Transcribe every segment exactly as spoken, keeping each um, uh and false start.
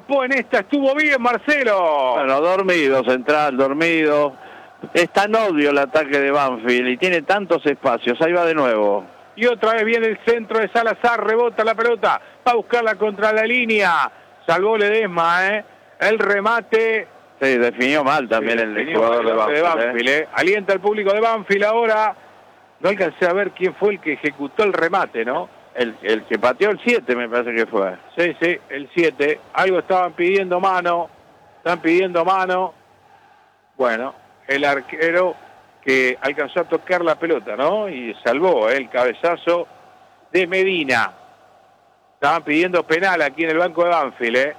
tapó en esta, estuvo bien Marcelo. Bueno, dormido, Central, dormido. Es tan obvio el ataque de Banfield y tiene tantos espacios. Ahí va de nuevo. Y otra vez viene el centro de Salazar, rebota la pelota, va a buscarla contra la línea. Salvó Ledesma, ¿eh? El remate. Sí, definió mal también sí, el jugador de Banfield. De Banfield ¿eh? ¿eh? Alienta al público de Banfield ahora. No alcancé a ver quién fue el que ejecutó el remate, ¿no? El, el que pateó el siete me parece que fue. Sí, sí, el siete. Algo estaban pidiendo mano. Están pidiendo mano. Bueno, el arquero que alcanzó a tocar la pelota, ¿no? Y salvó ¿eh? el cabezazo de Medina. Estaban pidiendo penal aquí en el banco de Banfield, ¿eh?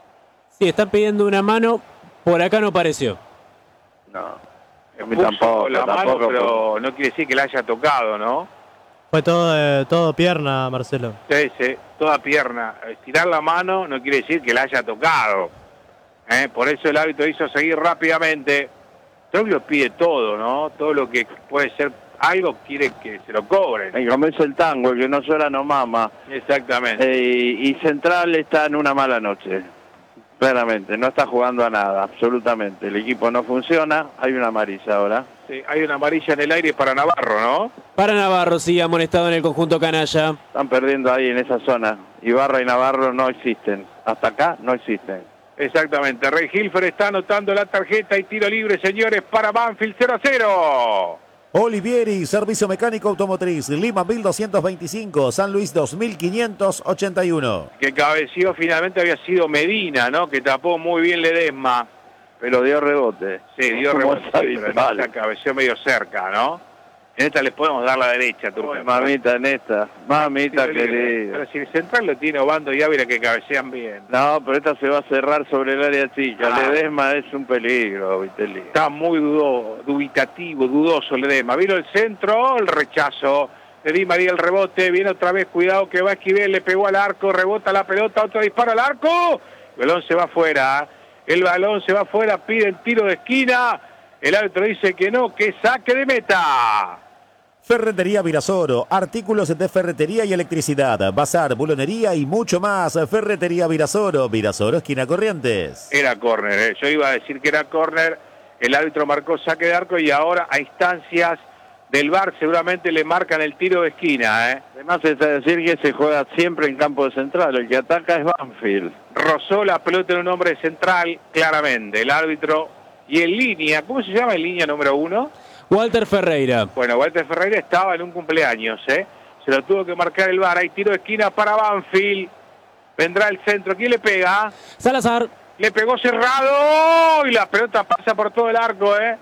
Sí, están pidiendo una mano. Por acá no pareció. No. A mí tampoco, la tampoco, mano, pero no quiere decir que la haya tocado, ¿no? Fue todo, eh, todo pierna, Marcelo. Sí, sí, toda pierna. Estirar la mano no quiere decir que la haya tocado. ¿eh? Por eso el árbitro hizo seguir rápidamente. Troglio pide todo, ¿no? Todo lo que puede ser algo quiere que se lo cobren. Y como es el tango, el que no llora no mama. Exactamente. Eh, y Central está en una mala noche. Claramente, no está jugando a nada, absolutamente. El equipo no funciona, hay una amarilla ahora. Sí, hay una amarilla en el aire para Navarro, ¿no? Para Navarro, sí, amonestado en el conjunto canalla. Están perdiendo ahí en esa zona. Ibarra y Navarro no existen. Hasta acá no existen. Exactamente. Rey Hilfer está anotando la tarjeta y tiro libre, señores, para Banfield cero a cero. Olivieri, Servicio Mecánico Automotriz, Lima mil doscientos veinticinco, San Luis dos mil quinientos ochenta y uno. Que cabeció finalmente había sido Medina, ¿no? Que tapó muy bien Ledesma. Pero dio rebote. Sí, dio rebote, sí, pero en esta cabeció medio cerca, ¿no? En esta les podemos dar la derecha, Turco. Mamita, en esta. Mamita querida. Pero si el central lo tiene Obando y Ávila que cabecean bien. No, pero esta se va a cerrar sobre el área chica. Ah. Ledesma es un peligro, Vitelli. Está muy dudo, dubitativo, dudoso Ledesma. Vino el centro, el rechazo. Le di María el rebote, viene otra vez, cuidado que va a Esquivel, le pegó al arco, rebota la pelota, otro disparo al arco. El balón se va afuera. El balón se va afuera, pide el tiro de esquina. El árbitro dice que no, que saque de meta. Ferretería Virasoro, artículos de ferretería y electricidad, bazar, bulonería y mucho más. Ferretería Virasoro, Virasoro, esquina Corrientes. Era córner, ¿eh? Yo iba a decir que era córner, el árbitro marcó saque de arco y ahora a instancias del V A R seguramente le marcan el tiro de esquina, ¿eh? Además es decir que se juega siempre en campo de central, el que ataca es Banfield. Rozó la pelota en un hombre central, claramente, el árbitro, y en línea, ¿cómo se llama en línea número uno? Walter Ferreira. Bueno, Walter Ferreira estaba en un cumpleaños, ¿eh? Se lo tuvo que marcar el V A R. Hay tiro de esquina para Banfield. Vendrá el centro. ¿Quién le pega? Salazar. Le pegó cerrado. Y la pelota pasa por todo el arco, ¿eh?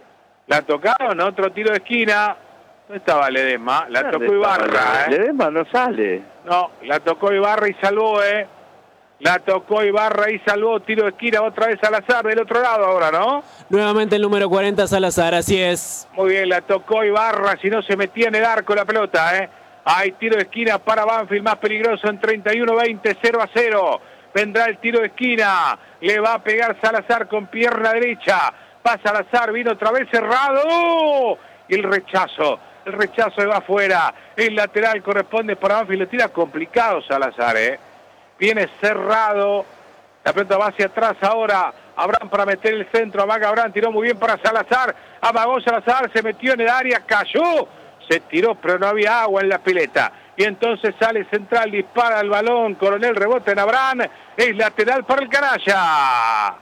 La tocaron. Otro tiro de esquina. ¿Dónde estaba Ledesma? La tocó Ibarra, ¿eh? Ledesma no sale. No, la tocó Ibarra y salvó, ¿eh? La tocó Ibarra y salvó, tiro de esquina otra vez Salazar del otro lado ahora, ¿no? Nuevamente el número cuarenta Salazar, así es. Muy bien, la tocó Ibarra, si no se metía en el arco la pelota, ¿eh? Hay tiro de esquina para Banfield, más peligroso en treinta y uno veinte, cero a cero. Vendrá el tiro de esquina, le va a pegar Salazar con pierna derecha. Va Salazar, vino otra vez cerrado. Y el rechazo, el rechazo va afuera. El lateral corresponde para Banfield, lo tira complicado Salazar, ¿eh? Viene cerrado, la pelota va hacia atrás ahora, Abraham para meter el centro, amaga Abraham, tiró muy bien para Salazar, amagó Salazar, se metió en el área, cayó, se tiró pero no había agua en la pileta, y entonces sale central, dispara el balón, Coronel rebota en Abraham, es lateral para el canalla.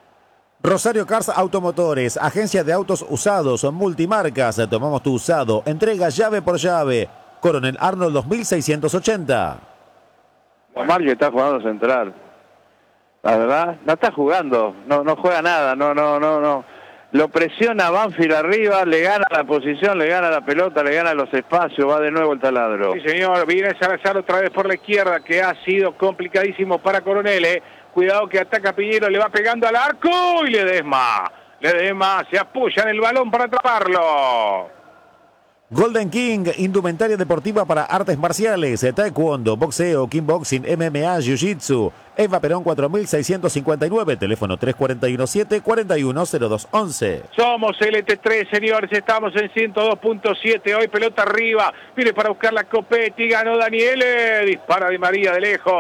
Rosario Cars Automotores, agencia de autos usados, multimarcas, tomamos tu usado, entrega llave por llave, Coronel Arnold dos mil seiscientos ochenta. Omar que está jugando central. La verdad, no está jugando, no no juega nada, no, no, no, no. Lo presiona Banfield arriba, le gana la posición, le gana la pelota, le gana los espacios, va de nuevo el taladro. Sí, señor, viene Salazar otra vez por la izquierda, que ha sido complicadísimo para Coronel, ¿eh? Cuidado que ataca Piñero, le va pegando al arco y Ledesma. Ledesma se apoya en el balón para atraparlo. Golden King, indumentaria deportiva para artes marciales, taekwondo, boxeo, kickboxing, M M A, jiu-jitsu. Eva Perón cuatro mil seiscientos cincuenta y nueve, teléfono tres cuatro uno siete, cuatro uno cero dos once. Somos L T tres, señores, estamos en ciento dos punto siete, hoy pelota arriba, viene para buscar la Copetti, ganó Daniele, dispara Di María de lejos.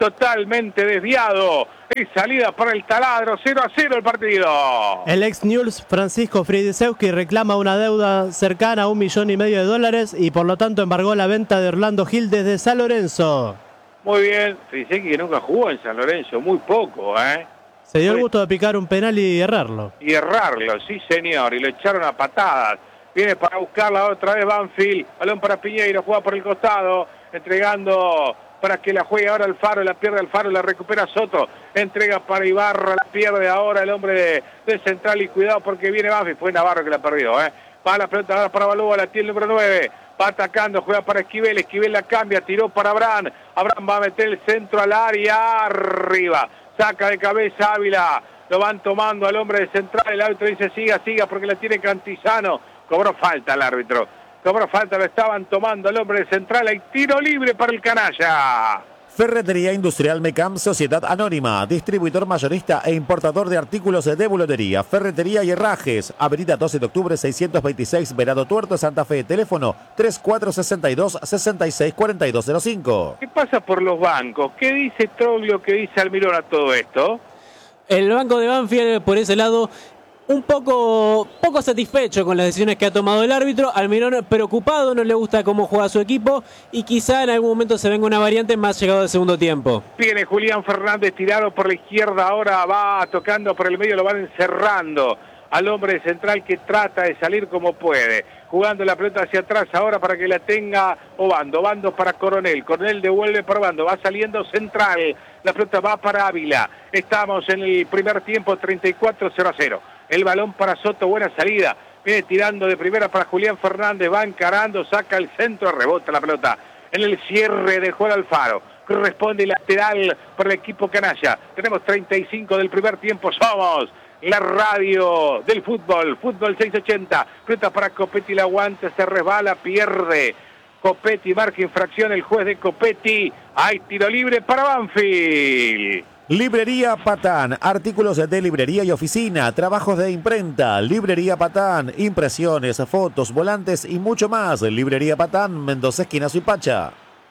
totalmente desviado. Es salida para el taladro, cero a cero el partido. El ex Newell's Francisco Fridisewski reclama una deuda cercana a un millón y medio de dólares y por lo tanto embargó la venta de Orlando Gil desde San Lorenzo. Muy bien, Fridisewski que nunca jugó en San Lorenzo, muy poco, ¿eh? Se dio el gusto de picar un penal y errarlo. Y errarlo, sí señor, y lo echaron a patadas. Viene para buscarla otra vez Banfield, balón para Piñeiro, juega por el costado, entregando para que la juegue ahora Alfaro, la pierde Alfaro, la recupera Soto, entrega para Ibarra, la pierde ahora el hombre de, de Central y cuidado porque viene Banfield, fue Navarro que la perdió, ¿eh? Va la pelota ahora para Balúa, la tiene el número nueve, va atacando, juega para Esquivel, Esquivel la cambia, tiró para Abraham, Abraham va a meter el centro al área, arriba, saca de cabeza Ávila, lo van tomando al hombre de Central, el árbitro dice siga, siga porque la tiene Cantizano, cobró falta el árbitro, cobró falta, lo estaban tomando al hombre de Central, hay tiro libre para el canalla. Ferretería Industrial Mecam, Sociedad Anónima, distribuidor mayorista e importador de artículos de bulonería, ferretería y herrajes, avenida doce de octubre seiscientos veintiséis, Verado Tuerto, Santa Fe, teléfono tres cuatro seis dos, seis seis cuatro dos cero cinco. ¿Qué pasa por los bancos? ¿Qué dice Troglio, qué dice Almirón a todo esto? El banco de Banfield, por ese lado, un poco, poco satisfecho con las decisiones que ha tomado el árbitro. Almirón preocupado, no le gusta cómo juega su equipo y quizá en algún momento se venga una variante más llegado al segundo tiempo. Viene Julián Fernández tirado por la izquierda, ahora va tocando por el medio, lo van encerrando al hombre de Central que trata de salir como puede, jugando la pelota hacia atrás ahora para que la tenga Obando, Obando para Coronel, Coronel devuelve para Obando, va saliendo Central, la pelota va para Ávila, estamos en el primer tiempo treinta y cuatro cero a cero. El balón para Soto, buena salida. Viene tirando de primera para Julián Fernández, va encarando, saca el centro, rebota la pelota. En el cierre de juego Alfaro. Corresponde lateral para el equipo canalla. Tenemos treinta y cinco del primer tiempo. Somos la radio del fútbol. Fútbol seiscientos ochenta. Pelota para Copetti, la aguanta, se resbala, pierde. Copetti marca infracción el juez de Copetti. Hay tiro libre para Banfield. Librería Patán, artículos de librería y oficina, trabajos de imprenta, Librería Patán, impresiones, fotos, volantes y mucho más. Librería Patán, Mendoza, esquina Suipacha.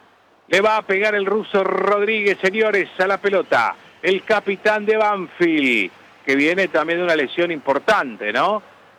Le va a pegar el ruso Rodríguez, señores, a la pelota. El capitán de Banfield, que viene también de una lesión importante, ¿no?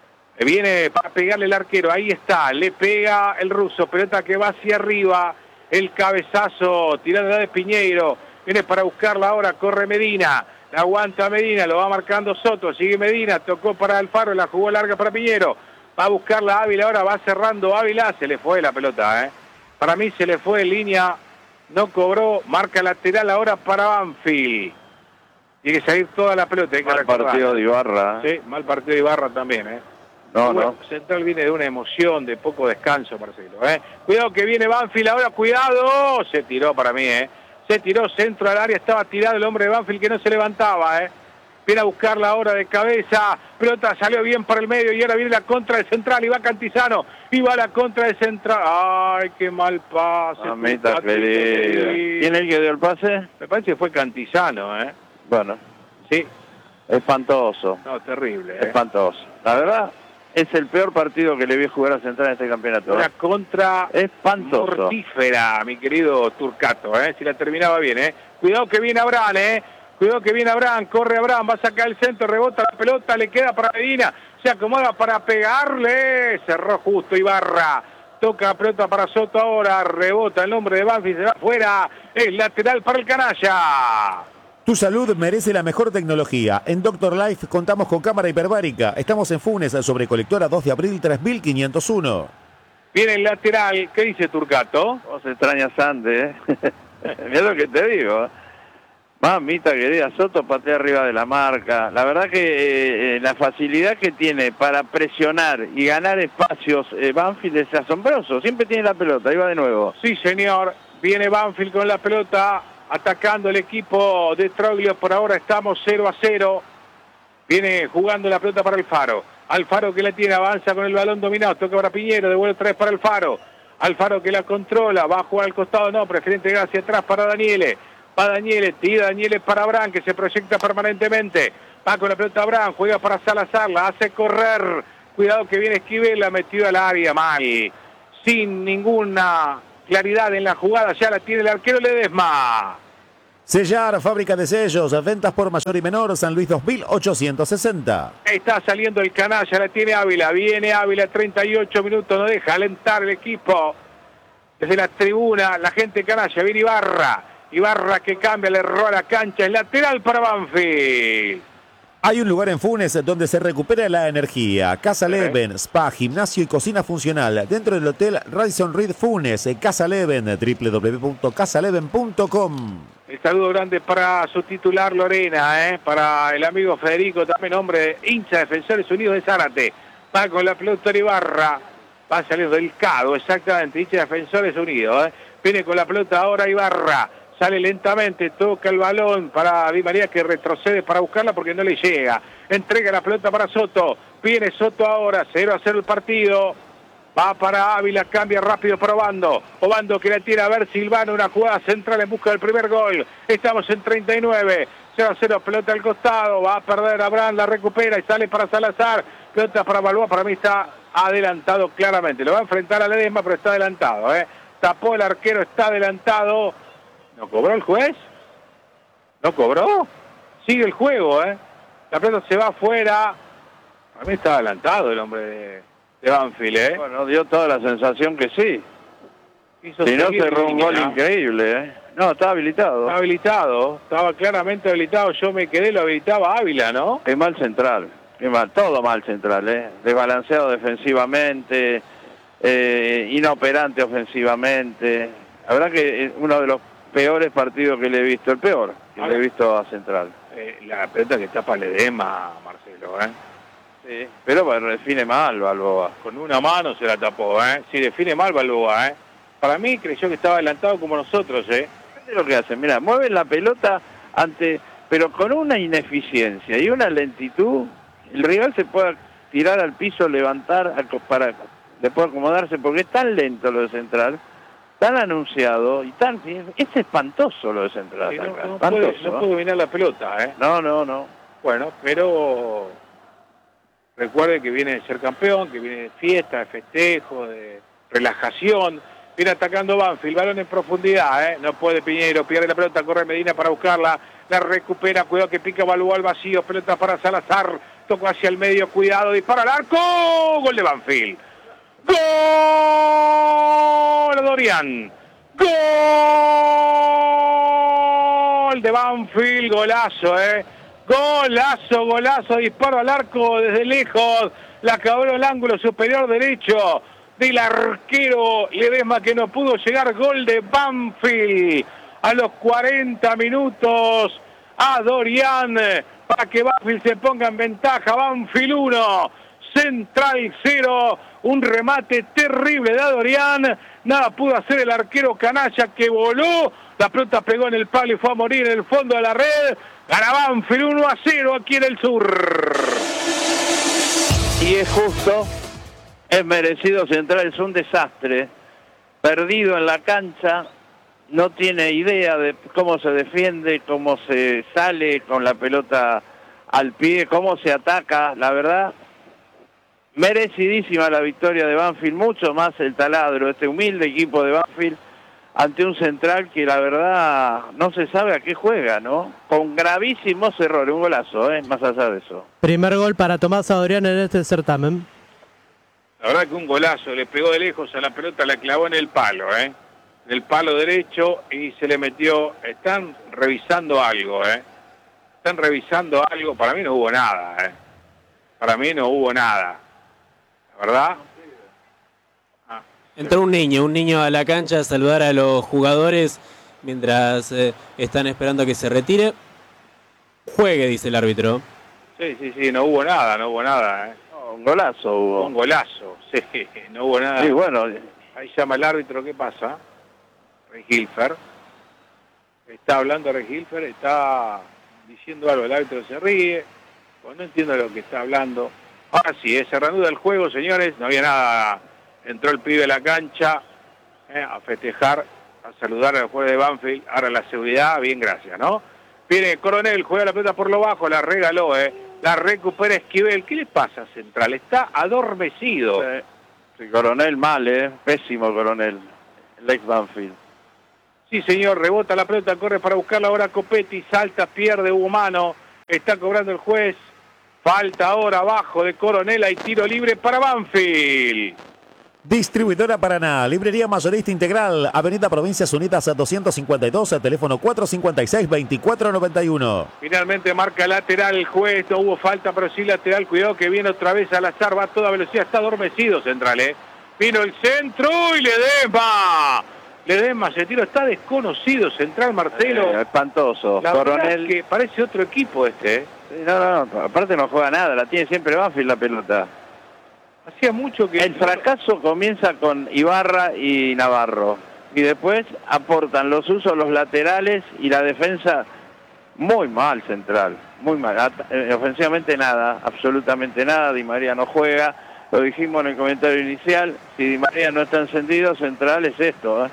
Viene para pegarle el arquero, ahí está, le pega el ruso, pelota que va hacia arriba, el cabezazo, tirando de Piñeiro. Viene para buscarla ahora, corre Medina, la aguanta Medina, lo va marcando Soto, sigue Medina, tocó para Alfaro, la jugó larga para Piñero, va a buscarla Ávila, ahora va cerrando Ávila, se le fue la pelota, ¿eh? Para mí se le fue en línea, no cobró, marca lateral ahora para Banfield. Tiene que salir toda la pelota. Hay que mal recordar. partido de Ibarra. Sí, mal partido de Ibarra también, ¿eh? No, bueno, no. Central viene de una emoción, de poco descanso, Marcelo, ¿eh? Cuidado que viene Banfield ahora, cuidado, se tiró para mí, ¿eh? Se tiró centro al área, estaba tirado el hombre de Banfield que no se levantaba, ¿eh? Viene a buscarla ahora de cabeza, pelota salió bien para el medio y ahora viene la contra de Central y va Cantizano y va la contra de Central. ¡Ay, qué mal pase! Mamita querida. ¿Quién es el que dio el pase? Me parece que fue Cantizano, ¿eh? Bueno, Sí, espantoso, no, terrible, ¿eh? espantoso. La verdad, es el peor partido que le vi jugar a Central en este campeonato. Una contra Espantoso. mortífera, mi querido Turcato, ¿eh? Si la terminaba bien, ¿eh? Cuidado que viene Abraham, ¿eh? Cuidado que viene Abraham, corre Abraham, va a sacar el centro, rebota la pelota, le queda para Medina, se acomoda para pegarle, cerró justo Ibarra, toca la pelota para Soto ahora, rebota el hombre de Banfield, se va afuera, es lateral para el canalla. Tu salud merece la mejor tecnología. En Doctor Life contamos con cámara hiperbárica. Estamos en Funes, sobre Colectora dos de abril tres mil quinientos uno. Viene el lateral, ¿qué dice Turcato? Vos extrañas antes, ¿eh? Mirá lo que te digo. Mamita querida, Soto patea arriba de la marca. La verdad que eh, la facilidad que tiene para presionar y ganar espacios eh, Banfield es asombroso. Siempre tiene la pelota, ahí va de nuevo. Sí, señor. Viene Banfield con la pelota, atacando el equipo de Troglio. Por ahora estamos cero a cero. Viene jugando la pelota para Alfaro. Alfaro que la tiene, avanza con el balón dominado. Toca para Piñero, devuelve otra vez para Alfaro. Alfaro que la controla, va a jugar al costado, no, prefiere entregar hacia atrás para Daniele. Va Daniele, tira Daniele para Abraham, que se proyecta permanentemente. Va con la pelota Abraham, juega para Salazar, la hace correr. Cuidado que viene Esquivel, la metió al área mal. Sin ninguna claridad en la jugada, ya la tiene el arquero Ledesma. Sellar, fábrica de sellos, ventas por mayor y menor, San Luis dos mil ochocientos sesenta. Está saliendo el canalla, la tiene Ávila, viene Ávila, treinta y ocho minutos, no deja alentar el equipo. Desde la tribuna, la gente canalla, viene Ibarra. Ibarra que cambia, le roba la cancha, es lateral para Banfield. Hay un lugar en Funes donde se recupera la energía. Casa Leven, spa, gimnasio y cocina funcional. Dentro del hotel Radisson Reed Funes, Casa Leven, w w w punto casa leven punto com. El saludo grande para su titular Lorena, ¿eh? Para el amigo Federico, también hombre hincha Defensores Unidos de Zárate. Va con la pelota Ibarra, va a salir del Cado, exactamente, hincha Defensores Unidos. ¿eh? Viene con la pelota ahora Ibarra. Sale lentamente, toca el balón para Di María que retrocede para buscarla porque no le llega. Entrega la pelota para Soto. Viene Soto ahora, cero a cero el partido. Va para Ávila, cambia rápido para Obando. Obando que la tira a ver Silvano, una jugada central en busca del primer gol. Estamos en treinta y nueve. cero a cero, pelota al costado. Va a perder Abraham, la recupera y sale para Salazar. Pelota para Balboa, para mí está adelantado claramente. Lo va a enfrentar a Ledesma, pero está adelantado. ¿eh? Tapó el arquero, está adelantado. ¿No cobró el juez? ¿No cobró? Sigue el juego, ¿eh? La pelota se va afuera. A mí está adelantado el hombre de, de Banfield, ¿eh? Bueno, dio toda la sensación que sí. Hizo Si no, seguir cerró un gol ¿no? increíble, ¿eh? No, está habilitado. Está habilitado. Estaba claramente habilitado. Yo me quedé, lo habilitaba Ávila, ¿no? Es mal central. Es mal, todo mal central, ¿eh? Desbalanceado defensivamente, eh, inoperante ofensivamente. La verdad que es uno de los peores partidos que le he visto, el peor que le he visto a Central. Eh, la pelota que tapa Ledesma, Marcelo, ¿eh? Sí, pero bueno, define mal Balboa. Con una mano se la tapó, ¿eh? Sí, define mal Balboa, ¿eh? Para mí creyó que estaba adelantado como nosotros, ¿eh? Es lo que hacen, mira, mueven la pelota ante, pero con una ineficiencia y una lentitud, el rival se puede tirar al piso, levantar, para después acomodarse, porque es tan lento lo de Central, tan anunciado y tan... Es espantoso lo de Central. Sí, no, acá, no, espantoso, puede, no puede dominar la pelota, ¿eh? No, no, no. Bueno, pero recuerde que viene de ser campeón, que viene de fiesta, de festejo, de relajación. Viene atacando Banfield, balón en profundidad, ¿eh? No puede Piñero, pierde la pelota, corre Medina para buscarla, la recupera, cuidado que pica Balboa al vacío, pelota para Salazar, tocó hacia el medio, cuidado, dispara al arco, gol de Banfield. ¡Gol! Dorian. ¡Gol de Banfield! Golazo, ¿eh? Golazo, golazo, disparo al arco desde lejos. La cabró el ángulo superior derecho del arquero Ledesma que no pudo llegar. Gol de Banfield a los cuarenta minutos. A Dorian para que Banfield se ponga en ventaja. Banfield uno, Central cero. Un remate terrible de Dorian. Nada pudo hacer el arquero canalla que voló. La pelota pegó en el palo y fue a morir en el fondo de la red. Gana Banfield uno a cero aquí en el sur. Y es justo, es merecido. Central es un desastre. Perdido en la cancha. No tiene idea de cómo se defiende, cómo se sale con la pelota al pie, cómo se ataca. La verdad, merecidísima la victoria de Banfield, mucho más el taladro, este humilde equipo de Banfield, ante un Central que la verdad no se sabe a qué juega, ¿no? Con gravísimos errores, un golazo, ¿eh? Más allá de eso. Primer gol para Tomás Adorián en este certamen. La verdad que un golazo, le pegó de lejos a la pelota, la clavó en el palo, ¿eh? En el palo derecho y se le metió. Están revisando algo, ¿eh? Están revisando algo, para mí no hubo nada, ¿eh? Para mí no hubo nada. ¿Verdad? Ah. Entró un niño, un niño a la cancha a saludar a los jugadores mientras eh, están esperando a que se retire. Juegue, dice el árbitro. Sí, sí, sí, no hubo nada, no hubo nada. ¿eh? No, un golazo hubo. Un golazo, sí, no hubo nada. Sí, bueno. Ahí llama el árbitro, ¿qué pasa? Regilfer. Está hablando Regilfer, está diciendo algo, el árbitro se ríe. Pues no entiendo lo que está hablando. Ahora sí, eh, se reanuda el juego, señores. No había nada. Entró el pibe a la cancha eh, a festejar, a saludar al juez de Banfield. Ahora la seguridad, bien, gracias, ¿no? Viene Coronel, juega la pelota por lo bajo, la regaló, ¿eh? La recupera Esquivel. ¿Qué le pasa a Central? Está adormecido. Sí, sí, Coronel mal, ¿eh? Pésimo Coronel, el ex Banfield. Sí, señor, rebota la pelota, corre para buscarla ahora Copetti, salta, pierde, hubo mano, está cobrando el juez. Falta ahora abajo de Coronel, hay tiro libre para Banfield. Distribuidora Paraná, librería mayorista integral, Avenida Provincias Unidas doscientos cincuenta y dos, teléfono cuatro cinco seis, veinticuatro noventa y uno. Finalmente marca lateral el juez, no hubo falta, pero sí lateral, cuidado que viene otra vez al azar, va a toda velocidad, está adormecido Central, ¿eh? Vino el centro y Ledesma. Ledesma, ese tiro está desconocido, Central, Marcelo. Eh, espantoso. La Coronel. que parece otro equipo este, ¿eh? No, no, no, aparte no juega nada, la tiene siempre Banfield la pelota. Hacía mucho que... El fracaso comienza con Ibarra y Navarro. Y después aportan los usos, los laterales y la defensa muy mal Central. Muy mal. At eh, ofensivamente nada, absolutamente nada. Di María no juega. Lo dijimos en el comentario inicial. Si Di María no está encendido, Central es esto, ¿eh?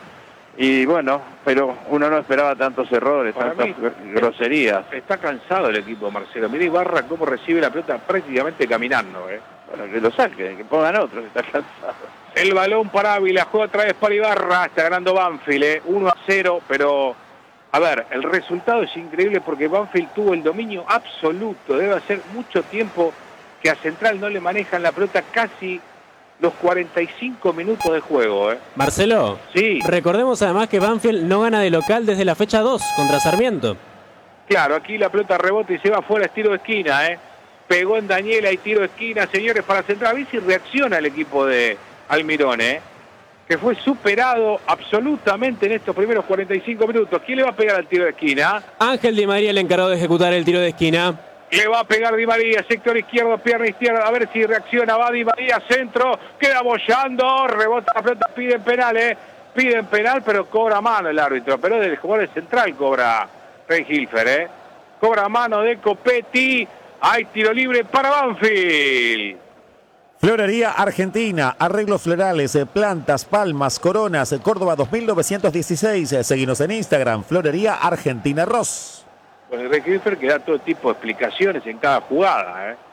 Y bueno, pero uno no esperaba tantos errores, Para tantas mí, groserías. Está cansado el equipo, Marcelo. Mira Ibarra cómo recibe la pelota prácticamente caminando, ¿eh? Bueno, que lo saquen, que pongan otro, que está cansado. El balón para Ávila, juega otra vez para Ibarra, está ganando Banfield, ¿eh? uno a cero, pero a ver, el resultado es increíble porque Banfield tuvo el dominio absoluto. Debe hacer mucho tiempo que a Central no le manejan la pelota, casi los cuarenta y cinco minutos de juego, ¿eh? Marcelo, sí. Recordemos además que Banfield no gana de local desde la fecha dos contra Sarmiento. Claro, aquí la pelota rebota y se va afuera, es tiro de esquina, ¿eh? Pegó en Daniela y tiro de esquina, señores, para Central. A ver si reacciona el equipo de Almirón, ¿eh? Que fue superado absolutamente en estos primeros cuarenta y cinco minutos. ¿Quién le va a pegar al tiro de esquina? Ángel Di María, el encargado de ejecutar el tiro de esquina. Le va a pegar Di María, sector izquierdo, pierna izquierda, a ver si reacciona, va Di María, centro, queda bollando, rebota la pelota, piden penal, ¿eh? Piden penal, pero cobra mano el árbitro, pero del jugador de Central cobra Rey Hilfer, ¿eh? Cobra mano de Copetti. Hay tiro libre para Banfield. Florería Argentina, arreglos florales, plantas, palmas, coronas, Córdoba dos mil novecientos dieciséis. Seguinos en Instagram, Florería Argentina Ross. Con el Rey Hilfer que da todo tipo de explicaciones en cada jugada, ¿eh?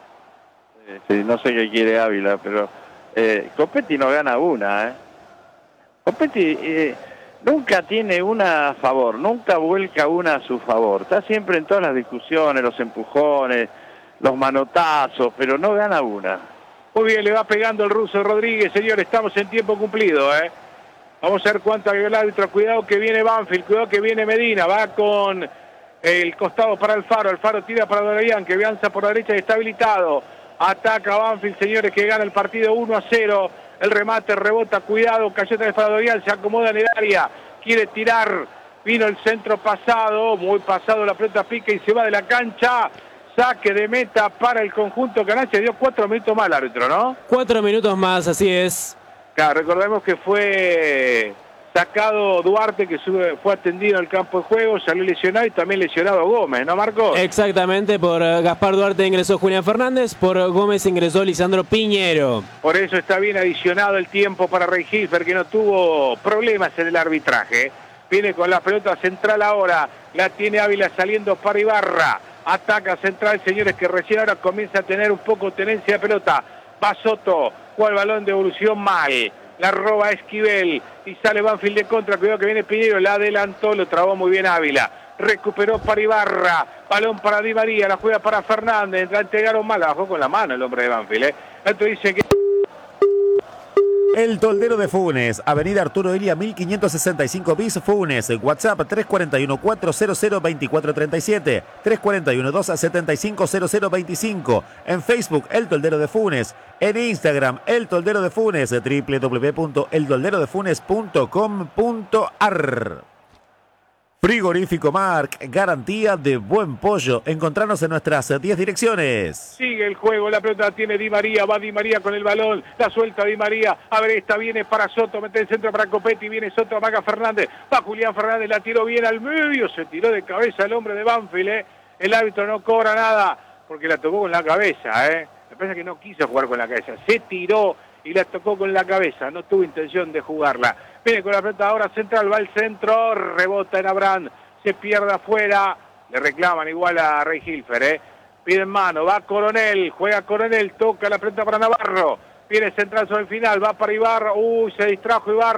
Sí, no sé qué quiere Ávila, pero eh, Copetti no gana una, ¿eh? Copetti eh, nunca tiene una a favor, nunca vuelca una a su favor. Está siempre en todas las discusiones, los empujones, los manotazos, pero no gana una. Muy bien, le va pegando el ruso Rodríguez, señor, estamos en tiempo cumplido, ¿eh? Vamos a ver cuánto agregó el árbitro. Cuidado que viene Banfield, cuidado que viene Medina, va con el costado para Alfaro, Alfaro tira para Dorian, que avanza por la derecha y está habilitado. Ataca Banfield, señores, que gana el partido uno a cero. El remate rebota, cuidado, cayó otra vez para Dorian, se acomoda en el área, quiere tirar, vino el centro pasado, muy pasado, la pelota pica y se va de la cancha. Saque de meta para el conjunto canalla, dio cuatro minutos más el árbitro, ¿no? Cuatro minutos más, así es. Claro, recordemos que fue sacado Duarte, que sube, fue atendido al campo de juego, salió lesionado y también lesionado Gómez, ¿no, Marcos? Exactamente, por Gaspar Duarte ingresó Julián Fernández, por Gómez ingresó Lisandro Piñero. Por eso está bien adicionado el tiempo para Rey Hilfer, que no tuvo problemas en el arbitraje. Viene con la pelota Central ahora, la tiene Ávila saliendo para Ibarra. Ataca Central, señores, que recién ahora comienza a tener un poco tenencia de pelota. Va Soto, juega el balón de evolución mal. La roba Esquivel y sale Banfield de contra. Cuidado que viene Piñero, la adelantó, lo trabó muy bien Ávila. Recuperó para Ibarra, balón para Di María, la juega para Fernández. La entregaron mal, la bajó con la mano el hombre de Banfield, ¿eh? Esto dice que... El Toldero de Funes, Avenida Arturo Ilia mil quinientos sesenta y cinco bis, Funes, WhatsApp tres cuatro uno, cuatro cero cero, dos cuatro tres siete, tres cuatro uno, dos siete cinco, cero cero dos cinco, en Facebook El Toldero de Funes, en Instagram El Toldero de Funes, w w w punto el toldero de funes punto com punto a r. Frigorífico Marc, garantía de buen pollo. Encontrarnos en nuestras diez direcciones. Sigue el juego, la pelota tiene Di María, va Di María con el balón, la suelta Di María, a ver, esta viene para Soto, mete el centro para Copetti, viene Soto, amaga Fernández, va Julián Fernández, la tiró bien al medio, se tiró de cabeza el hombre de Banfield, ¿eh? El árbitro no cobra nada, porque la tocó con la cabeza, ¿eh? Me parece que no quiso jugar con la cabeza, se tiró y la tocó con la cabeza, no tuvo intención de jugarla. Viene con la pelota ahora Central, va al centro, rebota en Abraham, se pierde afuera, le reclaman igual a Rey Hilfer, ¿eh? Piden mano, va Coronel, juega Coronel, toca la pelota para Navarro, viene Central sobre el final, va para Ibarra, uy, se distrajo Ibarra,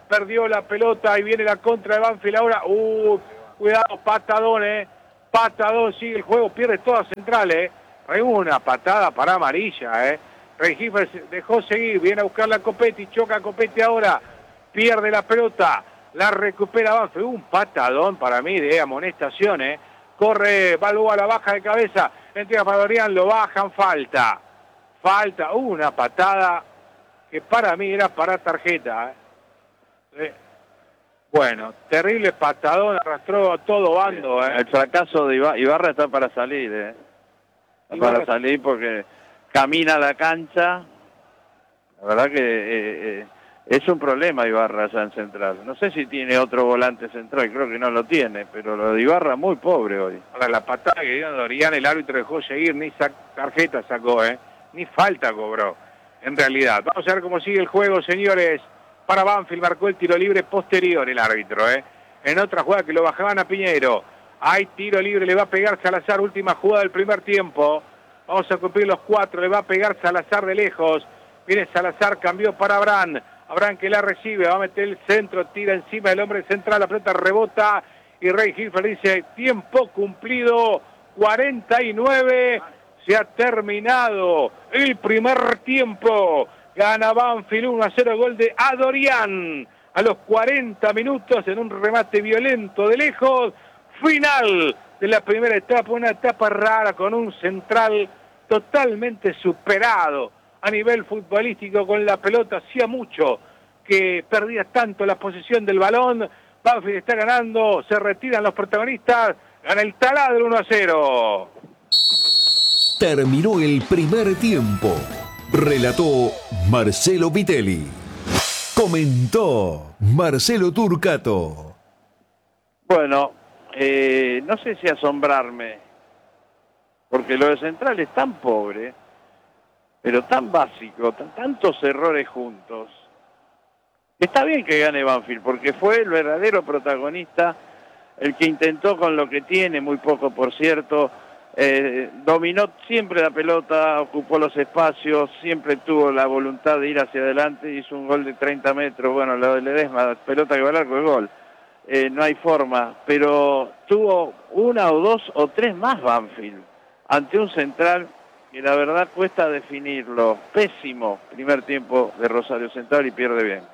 perdió la pelota y viene la contra de Banfield ahora. Uh, cuidado, patadón, eh. Patadón, sigue el juego, pierde todas centrales, eh. Hay una patada para amarilla, eh. Rengifo dejó seguir, viene a buscar la Copetti, choca a Copetti ahora, pierde la pelota, la recupera Banfield. Un patadón para mí de amonestación, eh. Corre Balboa a la baja de cabeza, entrega para Dorian, lo bajan, falta. Falta, una patada que para mí era para tarjeta. ¿eh? Bueno, terrible patadón, arrastró todo bando. ¿eh? El fracaso de Ibarra, Ibarra está para salir, ¿eh? Está Ibarra... para salir porque camina a la cancha. La verdad que eh, eh, es un problema Ibarra allá en central. No sé si tiene otro volante central, creo que no lo tiene, pero lo de Ibarra muy pobre hoy. Ahora, la patada que dio Dorian, el árbitro dejó seguir, ni sac tarjeta sacó, ¿eh? Ni falta cobró, en realidad. Vamos a ver cómo sigue el juego, señores. Para Banfield marcó el tiro libre posterior el árbitro, ¿eh? En otra jugada que lo bajaban a Piñero. Hay tiro libre, le va a pegar Salazar, última jugada del primer tiempo. Vamos a cumplir los cuatro, le va a pegar Salazar de lejos. Viene Salazar, cambió para Abraham. Abraham que la recibe, va a meter el centro, tira encima del hombre central, la pelota rebota. Y Rey Hilfer dice, tiempo cumplido, cuarenta y nueve. Se ha terminado el primer tiempo. Gana Banfield uno a cero, gol de Adorian a los cuarenta minutos en un remate violento de lejos. Final de la primera etapa, una etapa rara con un central totalmente superado a nivel futbolístico con la pelota. Hacía mucho que perdía tanto la posesión del balón. Banfield está ganando, se retiran los protagonistas, gana el Taladro uno a cero. Terminó el primer tiempo. Relató Marcelo Vitelli. Comentó Marcelo Turcato. Bueno, eh, no sé si asombrarme, porque lo de Central es tan pobre, pero tan básico, tan, tantos errores juntos. Está bien que gane Banfield, porque fue el verdadero protagonista, el que intentó con lo que tiene, muy poco por cierto. Eh, dominó siempre la pelota, ocupó los espacios, siempre tuvo la voluntad de ir hacia adelante, hizo un gol de treinta metros, bueno, lo de Ledesma, pelota que va al arco, el gol, eh, no hay forma, pero tuvo una o dos o tres más Banfield, ante un central que la verdad cuesta definirlo, pésimo primer tiempo de Rosario Central y pierde bien.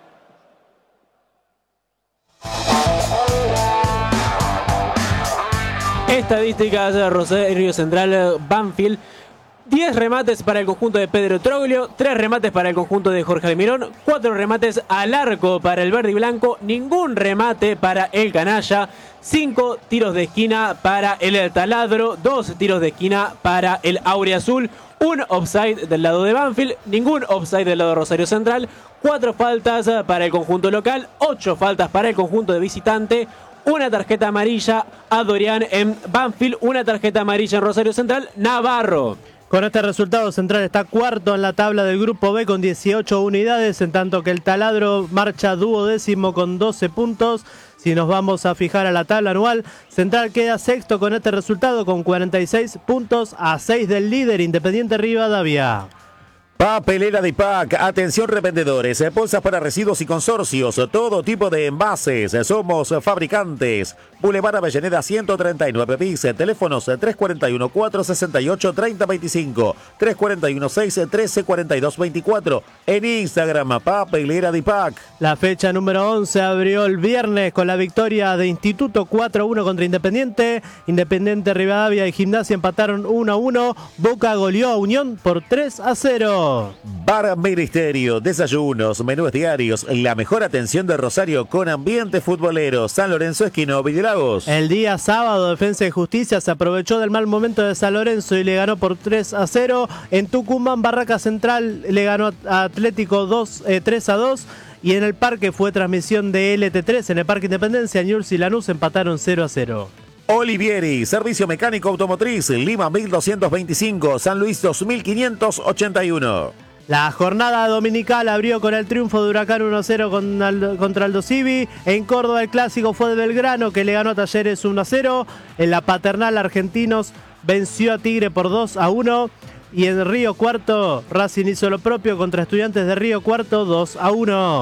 Estadísticas de Rosario Central Banfield. diez remates para el conjunto de Pedro Troglio, tres remates para el conjunto de Jorge Almirón, cuatro remates al arco para el verde y blanco, ningún remate para el canalla, cinco tiros de esquina para el Taladro, dos tiros de esquina para el Auriazul, un offside del lado de Banfield, ningún offside del lado de Rosario Central, cuatro faltas para el conjunto local, ocho faltas para el conjunto de visitante, una tarjeta amarilla a Dorian en Banfield, una tarjeta amarilla en Rosario Central, Navarro. Con este resultado, Central está cuarto en la tabla del Grupo B con dieciocho unidades, en tanto que el Taladro marcha duodécimo con doce puntos. Si nos vamos a fijar a la tabla anual, Central queda sexto con este resultado con cuarenta y seis puntos a seis del líder Independiente Rivadavia. Papelera de Dipac, atención revendedores, bolsas para residuos y consorcios, todo tipo de envases, somos fabricantes. Boulevard Avellaneda ciento treinta y nueve bis, teléfonos tres cuatro uno, cuatro seis ocho, tres cero dos cinco, tres cuatro uno, seis, trece, cuarenta y dos veinticuatro, en Instagram, Papelera de Dipac. La fecha número once abrió el viernes con la victoria de Instituto cuatro a uno contra Independiente. Independiente Rivadavia y Gimnasia empataron uno a uno, Boca goleó a Unión por tres a cero. Bar Ministerio, desayunos, menús diarios, la mejor atención de Rosario con ambiente futbolero. San Lorenzo, esquina Villalagos. El día sábado, Defensa y Justicia se aprovechó del mal momento de San Lorenzo y le ganó por tres a cero. En Tucumán, Barraca Central le ganó a Atlético dos, eh, tres a dos. Y en el parque fue transmisión de L T tres. En el Parque Independencia, Newell's y Lanús empataron cero a cero. Olivieri, servicio mecánico automotriz, Lima mil doscientos veinticinco, San Luis dos mil quinientos ochenta y uno. La jornada dominical abrió con el triunfo de Huracán uno a cero con Aldo, contra Aldo Civi. En Córdoba el clásico fue de Belgrano, que le ganó a Talleres uno a cero. En la Paternal, Argentinos venció a Tigre por dos a uno. Y en Río Cuarto, Racing hizo lo propio contra Estudiantes de Río Cuarto dos a uno.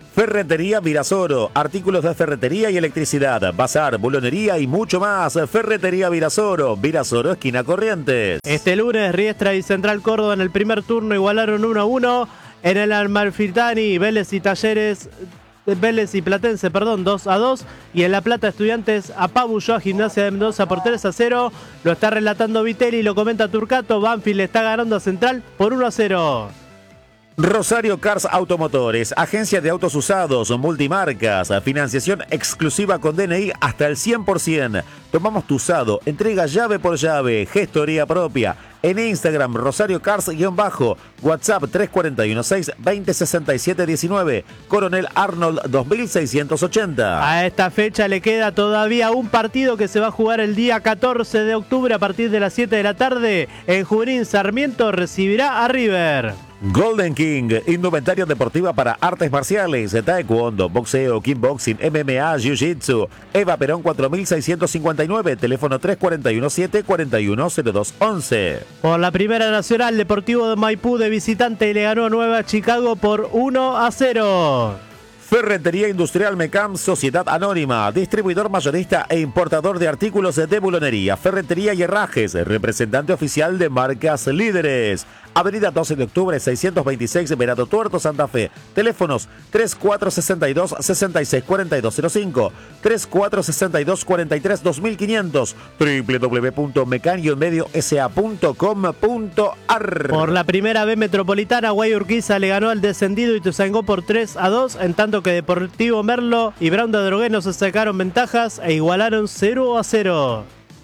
Ferretería Virasoro, artículos de ferretería y electricidad, bazar, bulonería y mucho más. Ferretería Virasoro, Virasoro, esquina Corrientes. Este lunes, Riestra y Central Córdoba en el primer turno igualaron uno a uno. En el Amalfitani, Vélez y Talleres, Vélez y Platense, perdón, dos a dos. Y en La Plata, Estudiantes apabulló a Gimnasia de Mendoza por tres a cero. Lo está relatando Vitelli y lo comenta Turcato. Banfield está ganando a Central por uno a cero. Rosario Cars Automotores, agencia de autos usados, multimarcas, financiación exclusiva con D N I hasta el cien por ciento. Tomamos tu usado, entrega llave por llave, gestoría propia. En Instagram, Rosario Cars-bajo, WhatsApp tres cuatro uno seis, veinte sesenta y siete diecinueve, Coronel Arnold dos mil seiscientos ochenta. A esta fecha le queda todavía un partido que se va a jugar el día catorce de octubre a partir de las siete de la tarde. En Junín, Sarmiento recibirá a River. Golden King, indumentaria deportiva para artes marciales, taekwondo, boxeo, kickboxing, M M A, jiu-jitsu. Eva Perón cuatro mil seiscientos cincuenta y nueve, teléfono tres cuatro uno siete, cuatro uno cero dos once. Por la Primera Nacional, Deportivo de Maipú de visitante le ganó a Nueva Chicago por uno a cero. Ferretería Industrial Mecam, Sociedad Anónima, distribuidor mayorista e importador de artículos de bulonería, ferretería y herrajes, representante oficial de marcas líderes. Avenida doce de octubre, seiscientos veintiséis, Venado Tuerto, Santa Fe. Teléfonos tres cuatro seis dos, seis seis cuatro dos cero cinco, tres cuatro seis dos, cuatro tres dos mil quinientos, doble u doble u doble u punto mecan medio s a punto com punto a r. Por la Primera B Metropolitana, Guayurquiza le ganó al descendido Ituzaingó por tres a dos, en tanto que Deportivo Merlo y Brown de Drogueno se sacaron ventajas e igualaron cero a cero.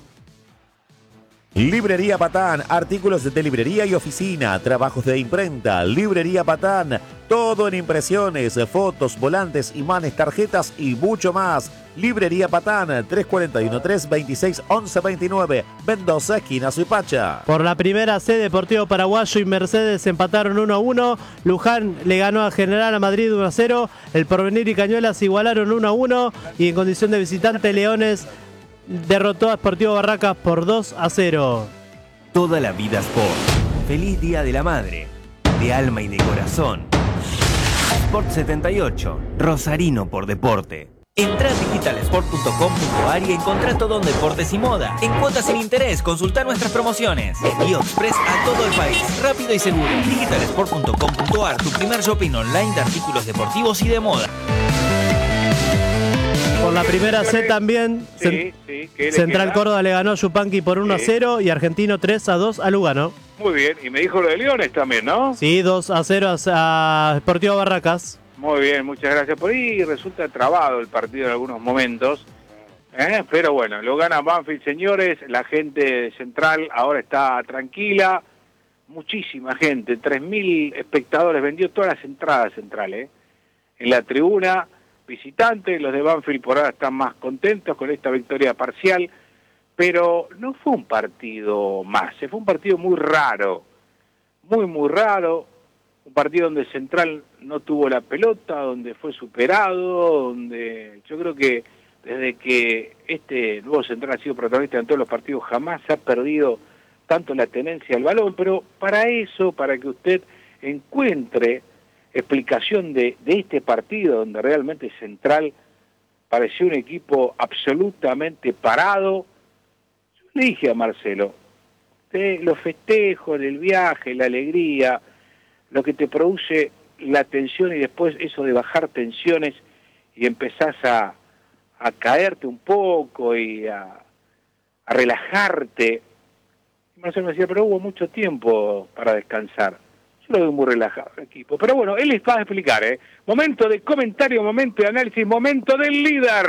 Librería Patán, artículos de librería y oficina, trabajos de imprenta. Librería Patán, todo en impresiones, fotos, volantes, imanes, tarjetas y mucho más. Librería Patán, tres cuatro uno tres, veintiséis once veintinueve, Mendoza, esquina Suipacha. Por la Primera C, Deportivo Paraguayo y Mercedes empataron uno a uno. Luján le ganó a General a Madrid uno a cero. El Porvenir y Cañuelas igualaron uno a uno. Y en condición de visitante, Leones derrotó a Sportivo Barracas por dos a cero. Toda la vida Sport. Feliz Día de la Madre. De alma y de corazón. Sport setenta y ocho. Rosarino por deporte. Entrá a digital sport punto com punto a r y encontrá todo en deportes y moda. En cuotas sin interés, consultá nuestras promociones. Envío express a todo el país, rápido y seguro. digital sport punto com punto a r, tu primer shopping online de artículos deportivos y de moda. Por la Primera C también, Sí, sí, ¿qué le Central queda? Córdoba le ganó a Yupanqui por uno a cero y Argentino tres a dos a Lugano. Muy bien, y me dijo lo de Leones también, ¿no? Sí, dos a cero a Sportivo Barracas. Muy bien, muchas gracias. Por ahí resulta trabado el partido en algunos momentos, ¿eh? Pero bueno, lo gana Banfield, señores. La gente de Central ahora está tranquila. Muchísima gente, tres mil espectadores, vendió todas las entradas centrales, ¿eh? En la tribuna visitante. Los de Banfield por ahora están más contentos con esta victoria parcial, pero no fue un partido más, fue un partido muy raro, muy muy raro, un partido donde Central no tuvo la pelota, donde fue superado, donde yo creo que desde que este nuevo Central ha sido protagonista en todos los partidos jamás se ha perdido tanto la tenencia del balón, pero para eso, para que usted encuentre explicación de, de este partido donde realmente Central pareció un equipo absolutamente parado. Yo le dije a Marcelo, te, los festejos, el viaje, la alegría, lo que te produce la tensión y después eso de bajar tensiones y empezás a, a caerte un poco y a, a relajarte. Y Marcelo me decía, pero hubo mucho tiempo para descansar. Yo lo veo muy relajado el equipo. Pero bueno, él les va a explicar, ¿eh? Momento de comentario, momento de análisis, momento del líder.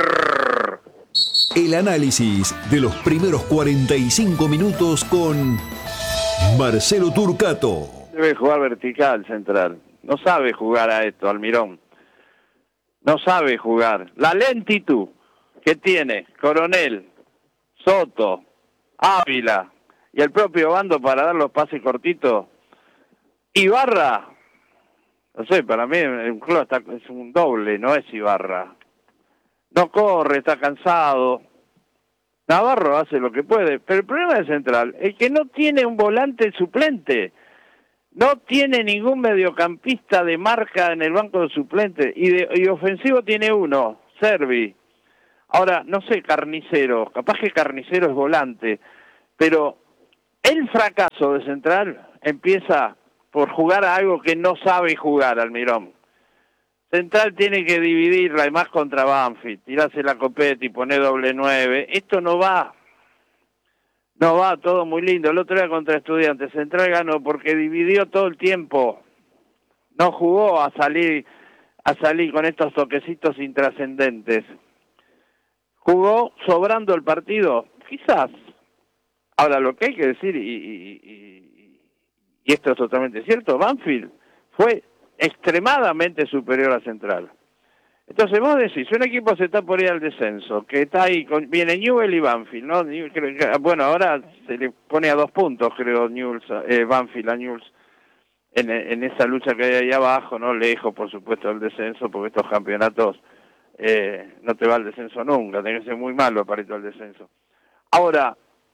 El análisis de los primeros cuarenta y cinco minutos con Marcelo Turcato. Debe jugar vertical Central. No sabe jugar a esto, Almirón. No sabe jugar. La lentitud que tiene Coronel, Soto, Ávila y el propio Bando para dar los pases cortitos. Ibarra, no sé, para mí el club está, es un doble, no es Ibarra. No corre, está cansado. Navarro hace lo que puede, pero el problema de Central es que no tiene un volante suplente. No tiene ningún mediocampista de marca en el banco de suplentes. Y, de, y ofensivo tiene uno, Servi. Ahora, no sé, Carnicero. Capaz que Carnicero es volante. Pero el fracaso de Central empieza por jugar a algo que no sabe jugar, Almirón. Central tiene que dividirla, y más contra Banfield. Tirarse la copeta y poner doble nueve. Esto no va. No va, todo muy lindo. El otro día contra Estudiantes, Central ganó porque dividió todo el tiempo. No jugó a salir a salir con estos toquecitos intrascendentes. Jugó sobrando el partido, quizás. Ahora, lo que hay que decir, y, y, y, y esto es totalmente cierto, Banfield fue extremadamente superior a Central. Entonces vos decís, un equipo se está por ir al descenso, que está ahí, con, viene Newell y Banfield, ¿no? Bueno, ahora se le pone a dos puntos, creo, Newell's, eh, Banfield a Newell's, en, en esa lucha que hay ahí abajo, ¿no? Lejos, por supuesto, del descenso, porque estos campeonatos eh, no te va al descenso nunca, tenés que ser muy malo para ir al descenso. Ahora,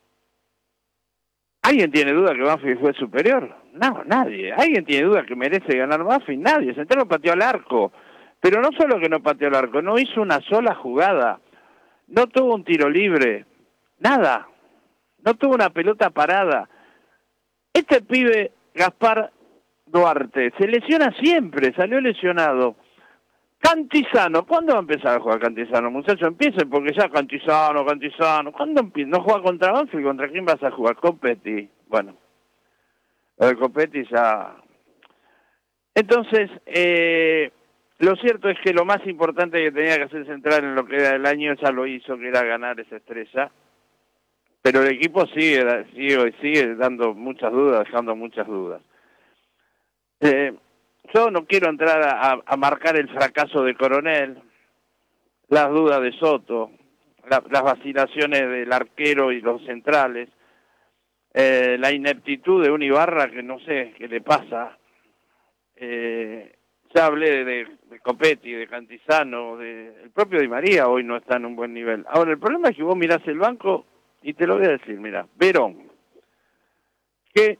¿alguien tiene duda que Banfield fue superior? No, nadie. ¿Alguien tiene duda que merece ganar Banfield? Nadie. Central lo pateó al arco. Pero no solo que no pateó el arco, no hizo una sola jugada, no tuvo un tiro libre, nada, no tuvo una pelota parada. Este pibe, Gaspar Duarte, se lesiona siempre, salió lesionado. Cantizano, ¿cuándo va a empezar a jugar Cantizano? Muchachos, empiecen porque ya Cantizano, Cantizano, ¿cuándo empieza? ¿No juega contra Banfield? ¿Contra quién vas a jugar? Copetti. Bueno, lo de Copetti ya... Entonces, eh... lo cierto es que lo más importante que tenía que hacer Central en lo que era el año ya lo hizo, que era ganar esa estrella. Pero el equipo sigue, sigue, sigue dando muchas dudas, dejando muchas dudas. Eh, yo no quiero entrar a, a marcar el fracaso de Coronel, las dudas de Soto, la, las vacilaciones del arquero y los centrales, eh, la ineptitud de un Ibarra que no sé qué le pasa. Eh, Ya hablé de, de Copetti, de Cantizano, de, el propio Di María hoy no está en un buen nivel. Ahora, el problema es que vos mirás el banco, y te lo voy a decir, mirá, Verón, que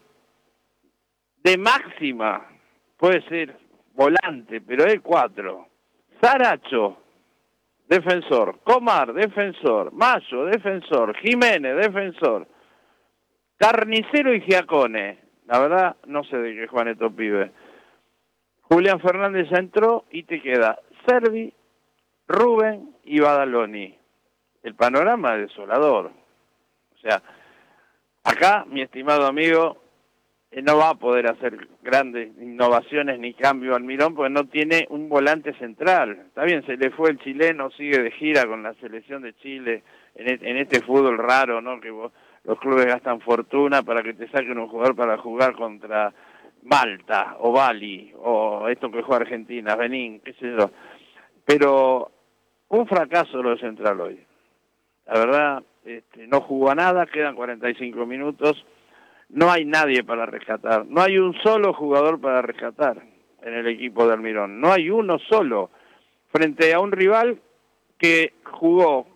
de máxima puede ser volante, pero es cuatro. Saracho, defensor. Comar, defensor. Mayo, defensor. Jiménez, defensor. Carnicero y Giacone. La verdad, no sé de qué juegan estos pibes. Julián Fernández ya entró y te queda Servi, Rubén y Badaloni. El panorama es desolador. O sea, acá, mi estimado amigo, eh, no va a poder hacer grandes innovaciones ni cambio Almirón porque no tiene un volante central. Está bien, se le fue el chileno, sigue de gira con la selección de Chile en, e en este fútbol raro, ¿no? Que vos, los clubes gastan fortuna para que te saquen un jugador para jugar contra Malta, o Bali, o esto que juega Argentina, Benín, qué sé yo. Pero un fracaso lo de Central hoy. La verdad, este, no jugó a nada, quedan cuarenta y cinco minutos, no hay nadie para rescatar, no hay un solo jugador para rescatar en el equipo de Almirón, no hay uno solo, frente a un rival que jugó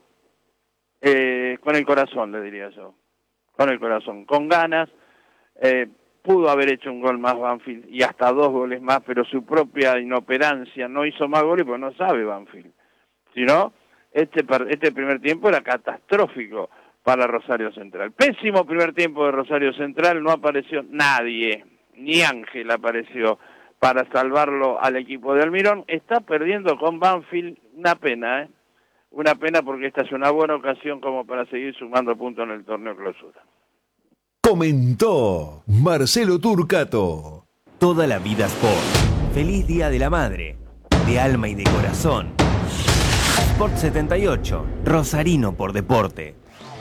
eh, con el corazón, le diría yo, con el corazón, con ganas, eh, pudo haber hecho un gol más Banfield y hasta dos goles más, pero su propia inoperancia no hizo más goles porque no sabe Banfield. Si no, este, este primer tiempo era catastrófico para Rosario Central. Pésimo primer tiempo de Rosario Central, no apareció nadie, ni Ángel apareció para salvarlo al equipo de Almirón. Está perdiendo con Banfield, una pena, ¿eh? Una pena porque esta es una buena ocasión como para seguir sumando puntos en el torneo clausura. Comentó Marcelo Turcato. Toda la vida Sport. Feliz Día de la Madre, de alma y de corazón. Sport setenta y ocho, Rosarino por deporte.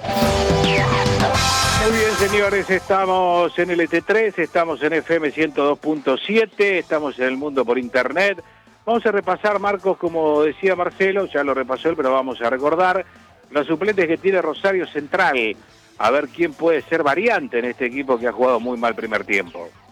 Muy bien, señores, estamos en el E T tres, estamos en F M ciento dos punto siete, estamos en el mundo por internet. Vamos a repasar, Marcos, como decía Marcelo, ya lo repasó él, pero vamos a recordar los suplentes que tiene Rosario Central. A ver quién puede ser variante en este equipo que ha jugado muy mal primer tiempo.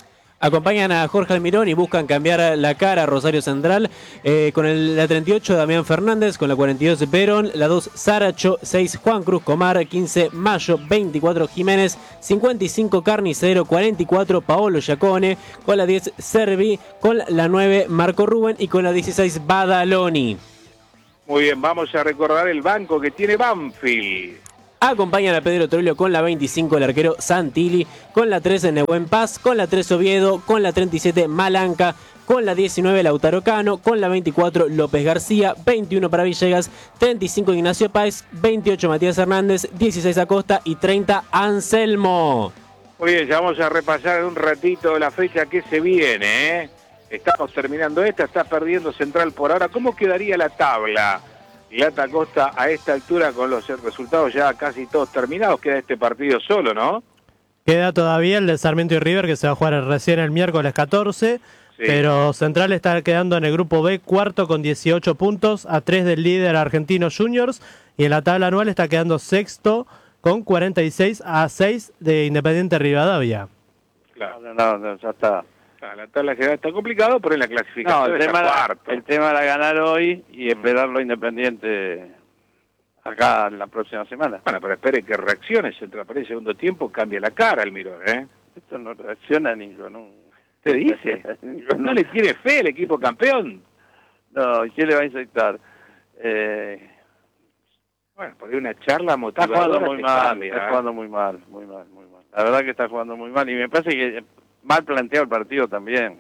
Acompañan a Jorge Almirón y buscan cambiar la cara a Rosario Central. Eh, con el, la treinta y ocho, Damián Fernández. Con la cuarenta y dos, Perón. La dos, Saracho. seis, Juan Cruz Comar. quince, Mayo. veinticuatro, Jiménez. cincuenta y cinco, Carnicero. cuarenta y cuatro, Paolo Giacone. Con la diez, Servi. Con la nueve, Marco Rubén. Y con la dieciséis, Badaloni. Muy bien, vamos a recordar el banco que tiene Banfield. Acompañan a Pedro Troilo con la veinticinco, el arquero Santilli, con la trece, Nehuen Paz, con la tres, Oviedo, con la treinta y siete, Malanca, con la diecinueve, Lautaro Cano, con la veinticuatro, López García, veintiuno para Villegas, treinta y cinco, Ignacio Páez, veintiocho, Matías Hernández, dieciséis, Acosta y treinta, Anselmo. Muy bien, ya vamos a repasar en un ratito la fecha que se viene, ¿eh? Estamos terminando esta, está perdiendo Central por ahora. ¿Cómo quedaría la tabla? Lata Acosta a esta altura con los resultados ya casi todos terminados, queda este partido solo, ¿no? Queda todavía el de Sarmiento y River, que se va a jugar recién el miércoles catorce, sí. Pero Central está quedando en el grupo B cuarto con dieciocho puntos, a tres del líder argentino Juniors, y en la tabla anual está quedando sexto con cuarenta y seis a seis de Independiente Rivadavia. Claro, no, no, no, ya está. La tabla general está complicado, pero en la clasificación no, el tema, era el tema era ganar hoy y esperarlo Independiente acá la próxima semana. Bueno, pero espere que reaccione Central para el segundo tiempo, cambie la cara el Mirón, ¿eh? Esto no reacciona ni con un... ¿Te dice? ¿No le tiene fe el equipo campeón? No, ¿qué le va a inyectar? Eh... Bueno, porque una charla motivadora. Está jugando muy mal, cambia, está ¿eh? jugando muy mal, muy mal, muy mal. La verdad que está jugando muy mal y me parece que mal planteado el partido también.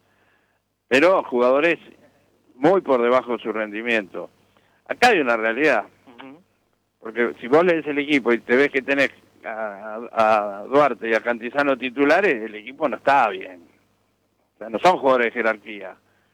Pero jugadores muy por debajo de su rendimiento. Acá hay una realidad. Uh-huh. Porque si vos lees el equipo y te ves que tenés a, a Duarte y a Cantizano titulares, el equipo no está bien. O sea, no son jugadores de jerarquía.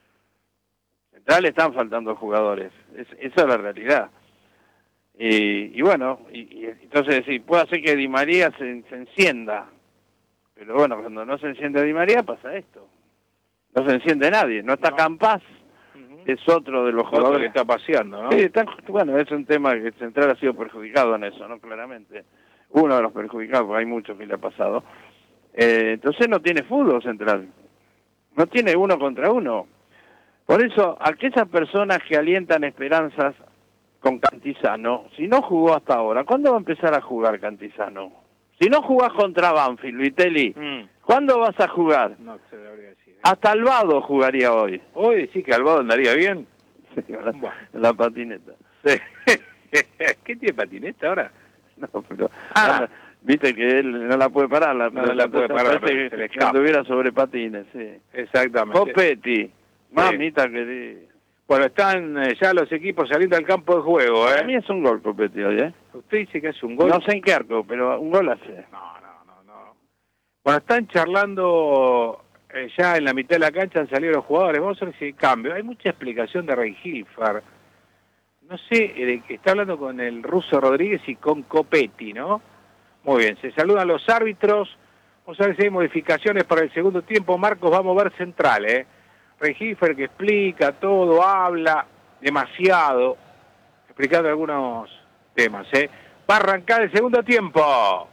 Central están faltando jugadores. Es, esa es la realidad. Y, y bueno, y, y entonces sí, puede hacer que Di María se, se encienda. Pero bueno, cuando no se enciende Di María pasa esto. No se enciende nadie. No está no. Campaz, uh-huh. Es otro de los jugadores otro que está paseando, ¿no? Sí, está, bueno, es un tema que Central ha sido perjudicado en eso, ¿no? Claramente. Uno de los perjudicados, porque hay muchos que le ha pasado. Eh, entonces no tiene fútbol Central. No tiene uno contra uno. Por eso, aquellas personas que alientan esperanzas con Cantizano, si no jugó hasta ahora, ¿cuándo va a empezar a jugar Cantizano? Si no jugás contra Banfield, Vitelli, mm. ¿cuándo vas a jugar? No se debería decir. ¿eh? Hasta Albado jugaría hoy. ¿Hoy sí que Albado andaría bien? Sí, la, bueno. la patineta. Sí. ¿Qué tiene patineta ahora? No, pero... Ah. No, viste que él no la puede parar. La, no, no la puede parar. Parece que, que anduviera sobre patines, sí. Exactamente. Copetti, mamita sí. querida. Bueno, están eh, ya los equipos saliendo al campo de juego, ¿eh? A mí es un gol, Copetti, hoy, ¿eh? Usted dice que es un gol. No sé en qué arco, pero un gol hace. No, no, no, no. Bueno, están charlando eh, ya en la mitad de la cancha, han salido los jugadores. Vamos a ver si hay cambio. Hay mucha explicación de Rengifar. No sé, eh, de, está hablando con el ruso Rodríguez y con Copetti, ¿no? Muy bien, se saludan los árbitros. Vamos a ver si hay modificaciones para el segundo tiempo. Marcos va a mover Central, ¿eh? Rengifar que explica todo, habla demasiado, explicando algunos temas, ¿eh? Va a arrancar el segundo tiempo.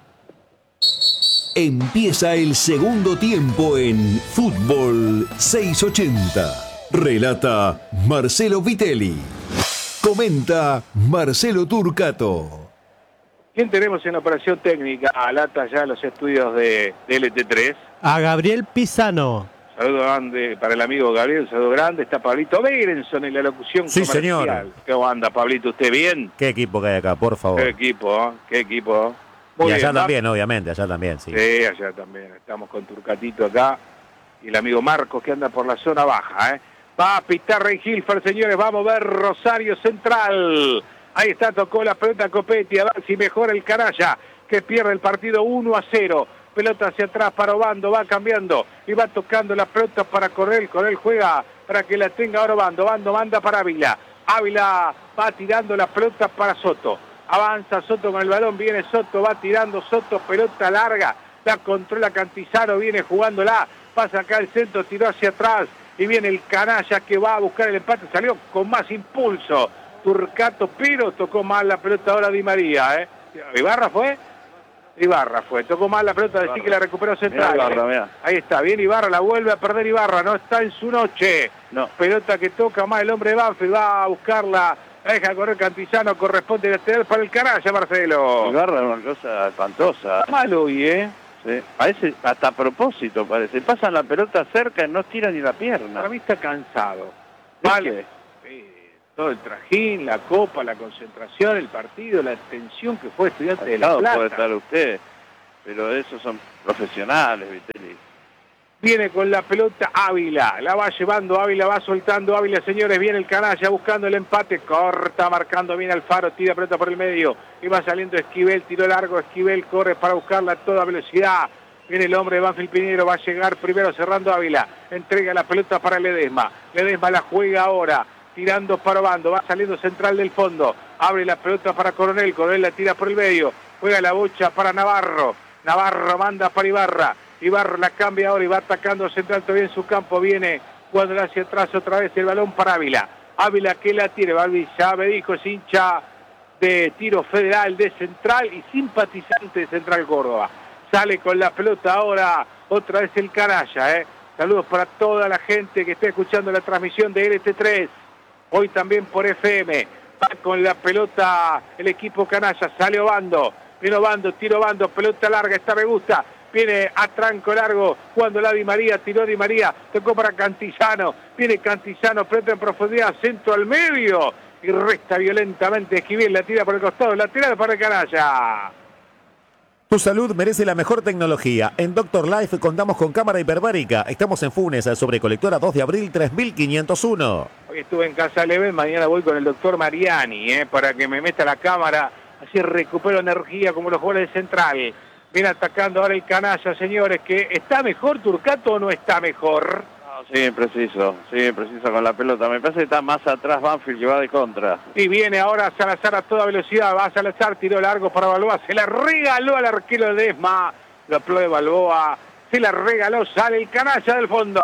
Empieza el segundo tiempo en Fútbol seiscientos ochenta. Relata Marcelo Vitelli. Comenta Marcelo Turcato. ¿Quién tenemos en la operación técnica? Alata ya los estudios de, de L T tres. A Gabriel Pisano. Saludo grande para el amigo Gabriel, saludo grande. Está Pablito Begrenson en la locución sí, comercial. Señor. ¿Qué anda, Pablito? ¿Usted bien? ¿Qué equipo que hay acá, por favor? ¿Qué equipo? ¿eh? ¿Qué equipo? Muy y allá bien, también, ¿no? Obviamente, allá también, sí. Sí, allá también. Estamos con Turcatito acá. Y el amigo Marcos que anda por la zona baja, ¿eh? Va a pitar Rengifar, señores. Vamos a ver Rosario Central. Ahí está, tocó la pelota Copetti. A ver si mejora el canalla, que pierde el partido uno a cero. Pelota hacia atrás para Obando, va cambiando y va tocando la pelota para Correl. Correl juega para que la tenga ahora Obando. Obando manda para Ávila. Ávila va tirando la pelota para Soto. Avanza Soto con el balón, viene Soto, va tirando Soto, pelota larga. La controla Cantizano, viene jugándola. Pasa acá el centro, tiró hacia atrás y viene el canalla que va a buscar el empate. Salió con más impulso Turcato, pero tocó mal la pelota ahora Di María, ¿eh? ¿Ibarra fue? Ibarra fue, tocó mal la pelota, decir que la recuperó Central. Mirá Ibarra, eh. mirá. Ahí está, bien Ibarra, la vuelve a perder Ibarra, no está en su noche. No. Pelota que toca más el hombre de Banfield, va a buscarla, la deja correr Cantillano, corresponde lateral para el canalla, Marcelo. Ibarra es una cosa espantosa. Malo hoy, ¿eh? Sí. Parece, hasta a propósito parece. Pasan la pelota cerca y no tiran ni la pierna. Para mí está cansado. ¿De Mal, qué? eh, todo el trajín, la copa, la concentración, el partido, la tensión que fue Estudiante de La Cansado Plata. puede estar usted, pero esos son profesionales, Vitelli. Viene con la pelota Ávila, la va llevando Ávila, va soltando Ávila, señores, viene el canalla buscando el empate, corta, marcando bien Alfaro, tira pelota por el medio, y va saliendo Esquivel, tiró largo, Esquivel corre para buscarla a toda velocidad, viene el hombre de Banfield Piñero, va a llegar primero cerrando Ávila, entrega la pelota para Ledesma, Ledesma la juega ahora, tirando para Bando, va saliendo Central del fondo, abre la pelota para Coronel, Coronel la tira por el medio, juega la bocha para Navarro, Navarro manda para Ibarra, Ibarra la cambia ahora y va atacando Central todavía en su campo, viene cuando hacia atrás otra vez el balón para Ávila, Ávila que la tiene, Balbi ya me dijo, es hincha de Tiro Federal de Central y simpatizante de Central Córdoba, sale con la pelota ahora otra vez el canalla, eh. Saludos para toda la gente que está escuchando la transmisión de L T tres, hoy también por F M, va con la pelota el equipo canalla, sale Obando, viene Obando, tiro Obando, pelota larga, esta me gusta, viene a tranco largo, cuando la Di María, tiró Di María, tocó para Cantillano, viene Cantillano, pelota en profundidad, centro al medio, y resta violentamente Esquivel, la tira por el costado, la tira para el canalla. Tu salud merece la mejor tecnología. En Doctor Life contamos con cámara hiperbárica. Estamos en Funes, sobre Colectora dos de abril tres mil quinientos uno. Hoy estuve en Casa Leve, mañana voy con el doctor Mariani, eh, para que me meta la cámara, así recupero energía como los goles de Central. Viene atacando ahora el canalla, señores, que ¿está mejor Turcato o no está mejor? No, sí, preciso, sí, preciso con la pelota. Me parece que está más atrás Banfield que va de contra. Y viene ahora Salazar a toda velocidad, va Salazar, tiró largo para Balboa, se la regaló al arquero Ledesma, lo aplaude Balboa, se la regaló, sale el canalla del fondo.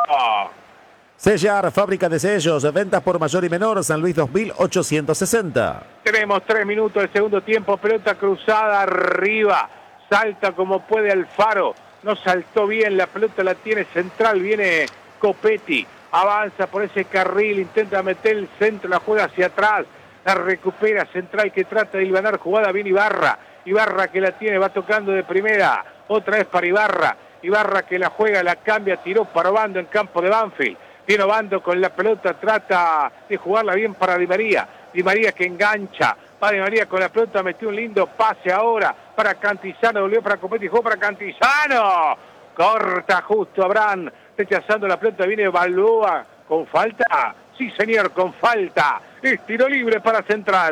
Sellar, fábrica de sellos, ventas por mayor y menor, San Luis dos mil ochocientos sesenta. Tenemos tres minutos del segundo tiempo, pelota cruzada arriba. Salta como puede Alfaro, no saltó bien, la pelota la tiene Central, viene Copetti, avanza por ese carril, intenta meter el centro, la juega hacia atrás, la recupera Central que trata de hilvanar jugada, viene Ibarra, Ibarra que la tiene, va tocando de primera, otra vez para Ibarra, Ibarra que la juega, la cambia, tiró para Obando en campo de Banfield, viene Obando con la pelota, trata de jugarla bien para Di María, Di María que engancha, va Di María con la pelota, metió un lindo pase ahora para Cantillano, volvió para Copetti, jugó para Cantillano, corta justo Abraham, rechazando la pelota, viene Balboa, con falta, sí señor, con falta, es tiro libre para Central.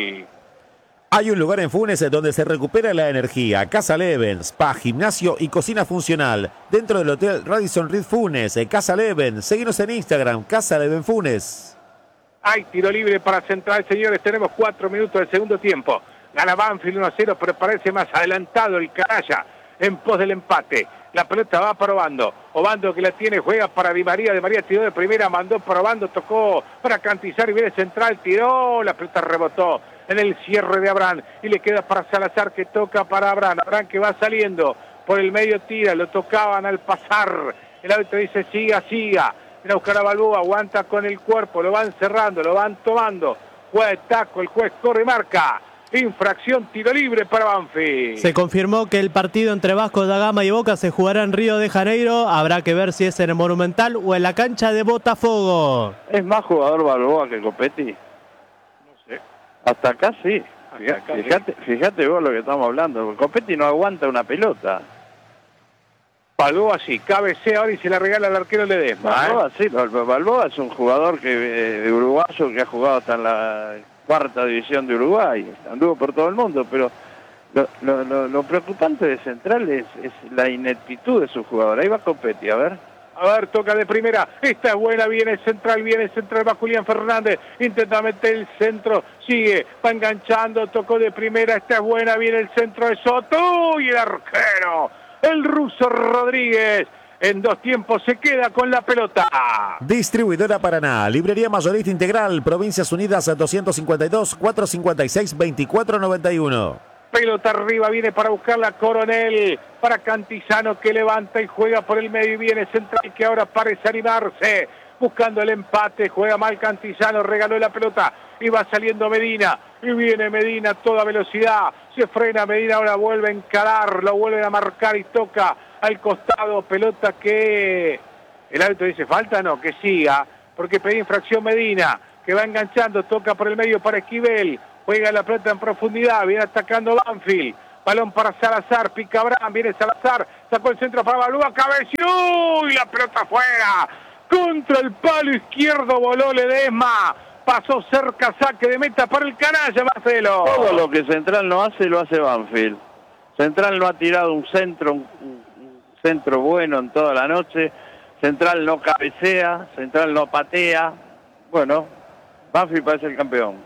Hay un lugar en Funes donde se recupera la energía. Casa Leven, spa, gimnasio y cocina funcional. Dentro del hotel Radisson Reed Funes, Casa Leven. Seguinos en Instagram, Casa Leven Funes. Hay tiro libre para Central, señores, tenemos cuatro minutos del segundo tiempo. Gana Banfield uno a cero, pero parece más adelantado el canalla en pos del empate. La pelota va para Obando. Obando que la tiene, juega para Di María. Di María tiró de primera, mandó para Obando, tocó para Cantizar y viene Central, tiró, la pelota rebotó en el cierre de Abraham y le queda para Salazar que toca para Abraham. Abraham que va saliendo por el medio, tira, lo tocaban al pasar. El árbitro dice siga, siga. Viene a buscar a Balboa, aguanta con el cuerpo, lo van cerrando, lo van tomando. Juega de taco, el juez corre y marca. Infracción, tiro libre para Banfield. Se confirmó que el partido entre Vasco da Gama y Boca se jugará en Río de Janeiro. Habrá que ver si es en el Monumental o en la cancha de Botafogo. ¿Es más jugador Balboa que Copetti? No sé. Hasta acá sí. Hasta acá, fíjate, sí. fíjate vos lo que estamos hablando. Copetti no aguanta una pelota. Balboa sí, cabecea ahora y se la regala al arquero Ledesma. Balboa, ¿eh? sí, Balboa es un jugador que eh, de uruguayo que ha jugado hasta en la cuarta división de Uruguay, anduvo por todo el mundo, pero lo, lo, lo, lo preocupante de Central es, es la ineptitud de su jugador. Ahí va Copetti, a ver. A ver, toca de primera, esta es buena, viene Central, viene Central, va Julián Fernández, intenta meter el centro, sigue, va enganchando, tocó de primera, esta es buena, viene el centro de Soto, y el arquero, el ruso Rodríguez, en dos tiempos se queda con la pelota. Distribuidora Paraná, librería mayorista integral, Provincias Unidas doscientos cincuenta y dos, cuatrocientos cincuenta y seis, veinticuatro noventa y uno. pelota arriba, viene para buscarla Coronel, para Cantizano que levanta y juega por el medio y viene Central que ahora parece animarse, buscando el empate, juega mal Cantizano, regaló la pelota y va saliendo Medina, y viene Medina a toda velocidad, se frena Medina, ahora vuelve a encarar, lo vuelven a marcar y toca al costado, pelota que el árbitro dice falta, no, que siga, porque pedía infracción Medina, que va enganchando, toca por el medio para Esquivel, juega la pelota en profundidad, viene atacando Banfield, balón para Salazar, pica Abraham, viene Salazar, sacó el centro para Balúa, cabeció y la pelota afuera, contra el palo izquierdo voló Ledesma, pasó cerca, saque de meta para el canalla, Marcelo. Todo lo que Central no hace, lo hace Banfield. Central no ha tirado un centro, un, un centro bueno en toda la noche, Central no cabecea, Central no patea, bueno, Banfield parece el campeón.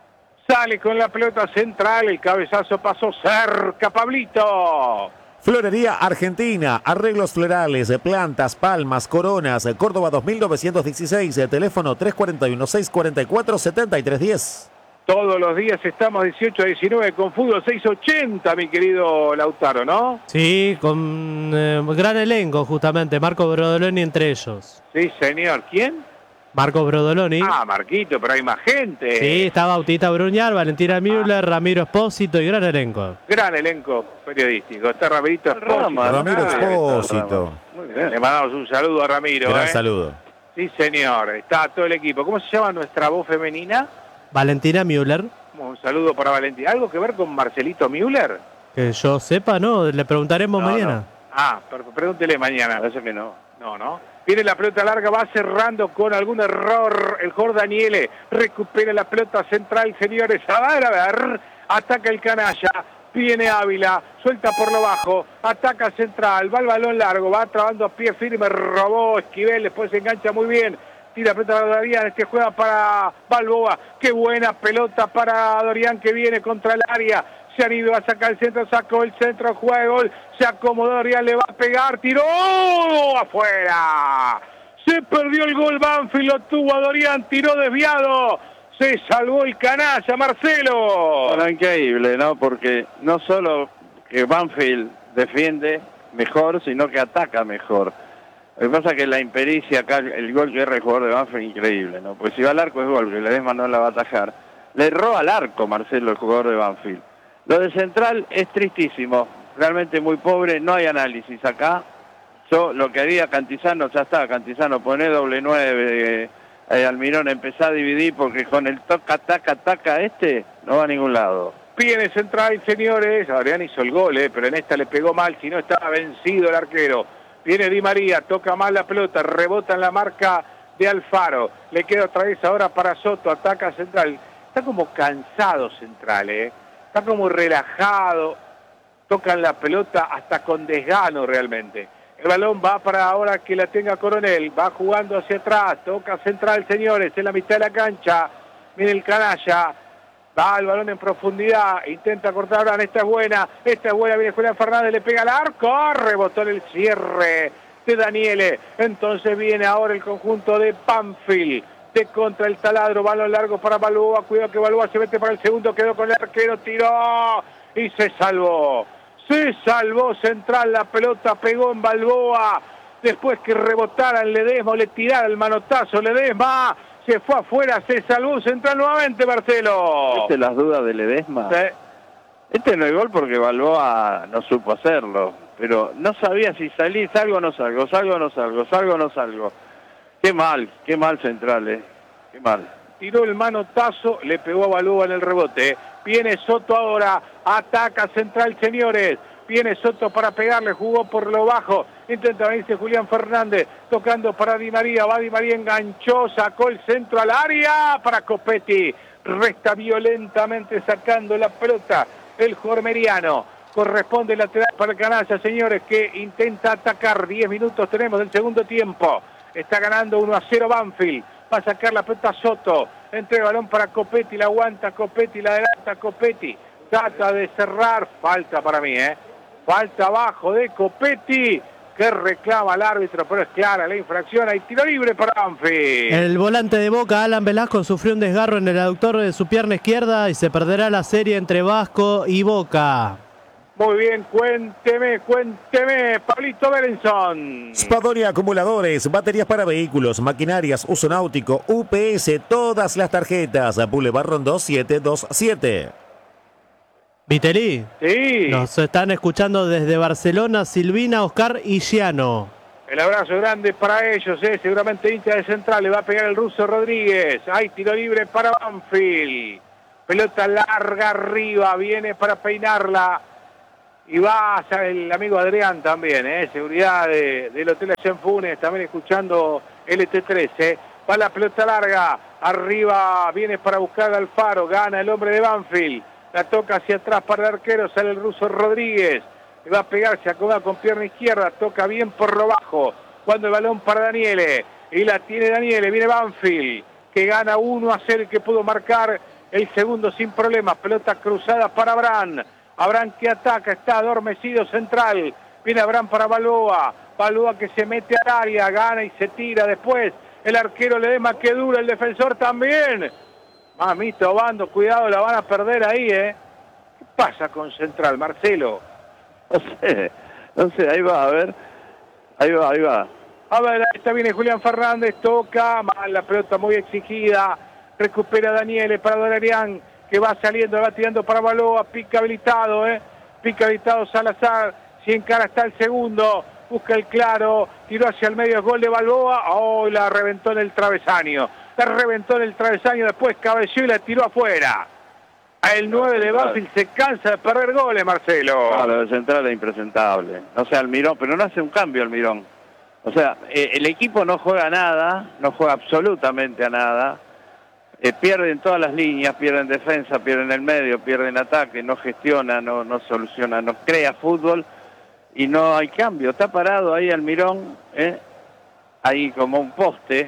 Sale con la pelota Central, el cabezazo pasó cerca, Pablito. Florería Argentina, arreglos florales, plantas, palmas, coronas, Córdoba dos mil novecientos dieciséis, teléfono tres cuatro uno, seis cuatro cuatro, siete tres uno cero. Todos los días estamos dieciocho a diecinueve con fútbol seiscientos ochenta, mi querido Lautaro, ¿no? Sí, con eh, gran elenco justamente, Marco Brodoloni entre ellos. Sí, señor. ¿Quién? Marco Brodoloni. Ah, Marquito, pero hay más gente. Sí, está Bautista Bruñal, Valentina Müller, ah. Ramiro Espósito y gran elenco. Gran elenco periodístico. Está Ramirito Espósito. Ramiro Espósito. Muy bien. Le mandamos un saludo a Ramiro. Gran ¿eh? saludo. Sí, señor. Está todo el equipo. ¿Cómo se llama nuestra voz femenina? Valentina Müller. Un saludo para Valentina. ¿Algo que ver con Marcelito Müller? Que yo sepa, no. Le preguntaremos no, mañana. No. Ah, pero pregúntele mañana. Parece que no. No, no. Viene la pelota larga, va cerrando con algún error el jugador Daniele. Recupera la pelota Central, señores. A ver, a ver. Ataca el canalla. Viene Ávila. Suelta por lo bajo. Ataca Central. Va el balón largo. Va trabando a pie firme. Robó Esquivel. Después se engancha muy bien. Tira pelota a Dorian, este juega para Balboa. Qué buena pelota para Dorian que viene contra el área. Se han ido a sacar el centro, sacó el centro, juega gol. Se acomodó Dorian, le va a pegar, tiró afuera. Se perdió el gol Banfield, lo tuvo a Dorian, tiró desviado. Se salvó el canalla, Marcelo. Bueno, increíble, ¿no? Porque no solo que Banfield defiende mejor, sino que ataca mejor. Lo que pasa es que la impericia acá, el gol que erra el jugador de Banfield es increíble, ¿no? Pues si va al arco es gol, que Ledesma no la va a atajar. Le erró al arco Marcelo, el jugador de Banfield. Lo de Central es tristísimo, realmente muy pobre, no hay análisis acá. Yo lo que haría Cantizano, ya está, Cantizano, poné doble nueve, eh, Almirón, empezá a dividir porque con el toca, taca, taca este no va a ningún lado. Viene Central, señores, Adrián hizo el gol, eh, pero en esta le pegó mal, si no estaba vencido el arquero. Viene Di María, toca mal la pelota, rebota en la marca de Alfaro. Le queda otra vez ahora para Soto, ataca Central. Está como cansado Central, ¿eh? Está como relajado. Tocan la pelota hasta con desgano realmente. El balón va para ahora que la tenga Coronel. Va jugando hacia atrás. Toca Central, señores, en la mitad de la cancha. Viene el canalla. Va el balón en profundidad, intenta cortar ahora, esta es buena, esta es buena, viene Julián Fernández, le pega al arco, rebotó en el cierre de Daniele, entonces viene ahora el conjunto de Banfield, de contra el taladro, balón largo para Balboa, cuidado que Balboa se mete para el segundo, quedó con el arquero, tiró y se salvó, se salvó Central, la pelota pegó en Balboa, después que rebotara el Ledesma, le tirara el manotazo Ledesma, se fue afuera, se salvó Central nuevamente, Marcelo. ¿Viste las dudas de Ledesma? Sí. Este no es gol porque Balboa no supo hacerlo, pero no sabía si salí, salgo o no salgo, salgo o no salgo, salgo o no salgo. Qué mal, qué mal Central, eh. Qué mal. Tiró el manotazo, le pegó a Balboa en el rebote. Viene Soto ahora, ataca Central, señores. Viene Soto para pegarle, jugó por lo bajo. Intenta venirse Julián Fernández, tocando para Di María. Va Di María, enganchó, sacó el centro al área para Copetti. Resta violentamente sacando la pelota el jormeriano. Corresponde lateral para el canalla, señores, que intenta atacar. diez minutos tenemos del segundo tiempo. Está ganando uno a cero Banfield. Va a sacar la pelota Soto. Entrega el balón para Copetti, la aguanta Copetti, la adelanta Copetti. Trata de cerrar, falta para mí, ¿eh? Falta abajo de Copetti. que reclama el árbitro, pero es clara la infracción. Hay tiro libre para Banfield. El volante de Boca, Alan Velasco, sufrió un desgarro en el aductor de su pierna izquierda y se perderá la serie entre Vasco y Boca. Muy bien, cuénteme, cuénteme, Pablito Berenson. Spadoni Acumuladores, baterías para vehículos, maquinarias, uso náutico, U P S, todas las tarjetas. Boulevard Rondó setecientos veintisiete. Vitelí. Sí. Nos están escuchando desde Barcelona, Silvina, Oscar y Giano. El abrazo grande para ellos, ¿eh? Seguramente hincha de Central, le va a pegar el ruso Rodríguez. Hay tiro libre para Banfield. Pelota larga arriba, viene para peinarla. Y va hacia el amigo Adrián también, ¿eh? Seguridad de, del Hotel Jean Funes, también escuchando L T trece. Va la pelota larga, arriba viene para buscar al Alfaro, gana el hombre de Banfield. La toca hacia atrás para el arquero, sale el ruso Rodríguez. Le va a pegar, se acomoda con pierna izquierda, toca bien por lo bajo. Cuando el balón para Daniele, y la tiene Daniele, viene Banfield, que gana uno a cero y que pudo marcar el segundo sin problemas. Pelota cruzada para Abraham. Abraham que ataca, está adormecido Central. Viene Abraham para Balboa. Balboa que se mete al área, gana y se tira después. El arquero le dema que dura, el defensor también. Mamito Bando, cuidado, la van a perder ahí, ¿eh? ¿Qué pasa con Central, Marcelo? No sé, no sé, ahí va, a ver. Ahí va, ahí va. A ver, ahí está, viene Julián Fernández, toca, mal la pelota muy exigida. Recupera Daniele para Donarián, que va saliendo, va tirando para Balboa, pica habilitado, ¿eh? Pica habilitado Salazar, si encara está el segundo, busca el claro, tiró hacia el medio, gol de Balboa, oh, la reventó en el travesaño. La reventó en el travesaño, después cabeció y la tiró afuera. El nueve de Banfield se cansa de perder goles, Marcelo. No, lo de Central es impresentable. O sea, Almirón, pero no hace un cambio Almirón. O sea, eh, el equipo no juega nada, no juega absolutamente a nada. Eh, pierden todas las líneas, pierden defensa, pierden el medio, pierden ataque, no gestiona, no, no soluciona, no crea fútbol y no hay cambio. Está parado ahí Almirón, ¿eh? Ahí como un poste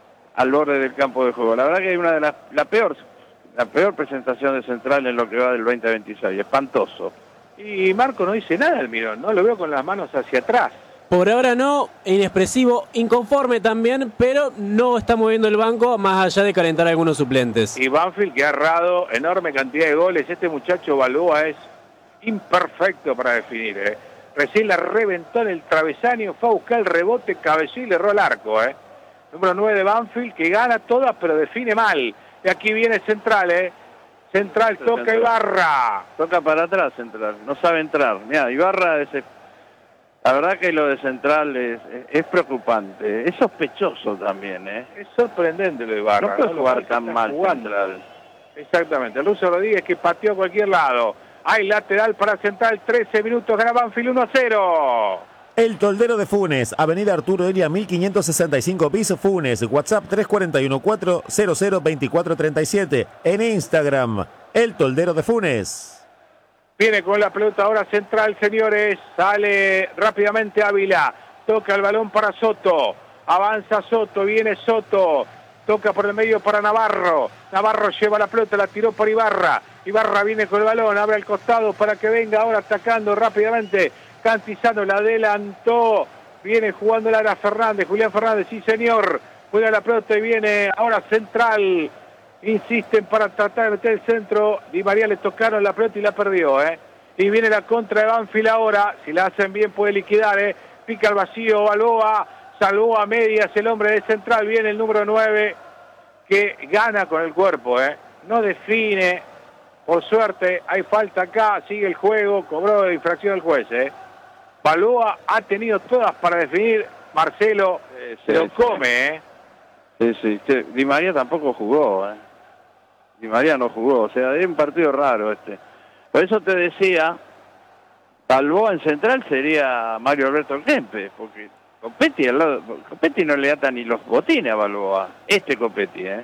al borde del campo de juego. La verdad que hay una de las, la peor, la peor presentación de Central en lo que va del veinte veintiséis, espantoso. Y Marco no dice nada Almirón, ¿no? Lo veo con las manos hacia atrás. Por ahora no, inexpresivo, inconforme también, pero no está moviendo el banco más allá de calentar a algunos suplentes. Y Banfield que ha errado enorme cantidad de goles. Este muchacho Balboa es imperfecto para definir, ¿eh? Recién la reventó en el travesaño, fue a buscar el rebote, cabeció y le erró el arco, ¿eh? Número nueve de Banfield que gana todas pero define mal. Y aquí viene Central, ¿eh? Central toca Central. Ibarra. Toca para atrás Central, no sabe entrar. Mira, Ibarra es... La verdad que lo de Central es, es preocupante, es sospechoso también, ¿eh? Es sorprendente lo de Ibarra. No puede ¿no? jugar tan mal Central. Exactamente, el ruso Rodríguez que pateó a cualquier lado. Hay lateral para Central, trece minutos, gana Banfield uno a cero. El Toldero de Funes, Avenida Arturo Elia mil quinientos sesenta y cinco bis Funes, WhatsApp tres cuatro uno cuatro cero cero veinticuatro treinta y siete, en Instagram, El Toldero de Funes. Viene con la pelota ahora Central, señores. Sale rápidamente Ávila. Toca el balón para Soto. Avanza Soto, viene Soto. Toca por el medio para Navarro. Navarro lleva la pelota, la tiró por Ibarra. Ibarra viene con el balón, abre al costado para que venga ahora atacando rápidamente. Cantizano la adelantó. Viene jugando Lara Fernández. Julián Fernández, sí señor. Juega la pelota y viene ahora Central. Insisten para tratar de meter el centro. Di María le tocaron la pelota y la perdió, ¿eh? Y viene la contra de Banfield ahora. Si la hacen bien puede liquidar, ¿eh? Pica al vacío Balboa. Salvó a medias el hombre de Central. Viene el número nueve que gana con el cuerpo, ¿eh? No define. Por suerte hay falta acá. Sigue el juego. Cobró de infracción el juez, ¿eh? Balboa ha tenido todas para definir. Marcelo eh, se lo come, ¿eh? Sí, sí. Di María tampoco jugó, ¿eh? Di María no jugó, o sea, es un partido raro este. Por eso te decía, Balboa en Central sería Mario Alberto Kempes, porque Copetti al lado, Copetti no le ata ni los botines a Balboa, este Copetti, ¿eh?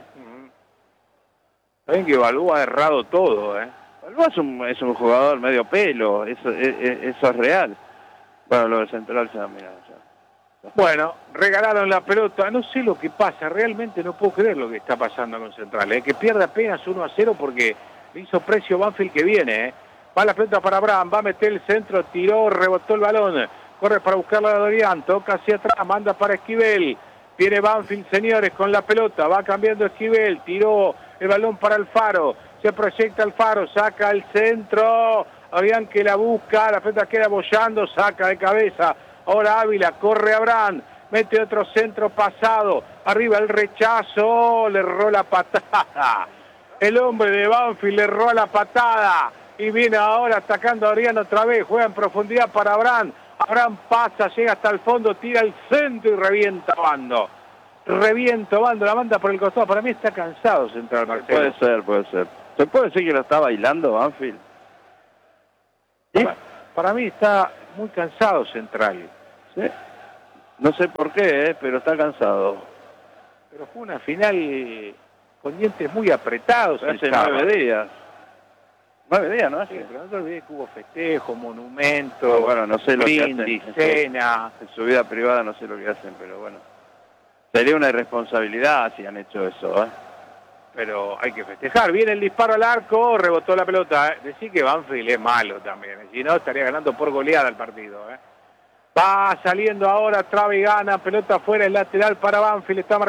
Saben que Balboa ha errado todo, ¿eh? Balboa es un, es un jugador medio pelo, eso, es, eso es real. Bueno, lo de Central se da, mira, ya. Bueno, regalaron la pelota, no sé lo que pasa, realmente no puedo creer lo que está pasando con Central, ¿eh? Que pierde apenas uno a cero porque le hizo precio Banfield que viene, ¿eh? Va la pelota para Abraham, va a meter el centro, tiró, rebotó el balón, corre para buscarla a Dorian, toca hacia atrás, manda para Esquivel. Viene Banfield, señores, con la pelota, va cambiando Esquivel, tiró el balón para Alfaro, se proyecta Alfaro, saca el centro, Dorian que la busca, la pelota queda bollando, saca de cabeza, ahora Ávila, corre Abraham, mete otro centro pasado, arriba el rechazo, le erró la patada, el hombre de Banfield le erró la patada, y viene ahora atacando a Dorian otra vez, juega en profundidad para Abraham, Abraham pasa, llega hasta el fondo, tira el centro y revienta Bando. Revienta Bando, la manda por el costado. Para mí está cansado Central, Marcelo. Puede ser, puede ser. ¿Se puede decir que lo está bailando Banfield? ¿Sí? Para, para mí está muy cansado Central. Sí. No sé por qué, eh, pero está cansado. Pero fue una final con dientes muy apretados. Hace nueve días. Nueve días, ¿no? Sí, pero no te olvides que hubo festejo, monumento, no, bueno, no sé lo brindis, que hacen. cena. En su vida privada no sé lo que hacen, pero bueno. Sería una irresponsabilidad si han hecho eso, ¿eh? Pero hay que festejar. Viene el disparo al arco, rebotó la pelota. ¿eh? Decir que Banfield es malo también. ¿eh? Si no, estaría ganando por goleada el partido. ¿eh? Va saliendo ahora, Trave gana, pelota afuera, el lateral para Banfield. Está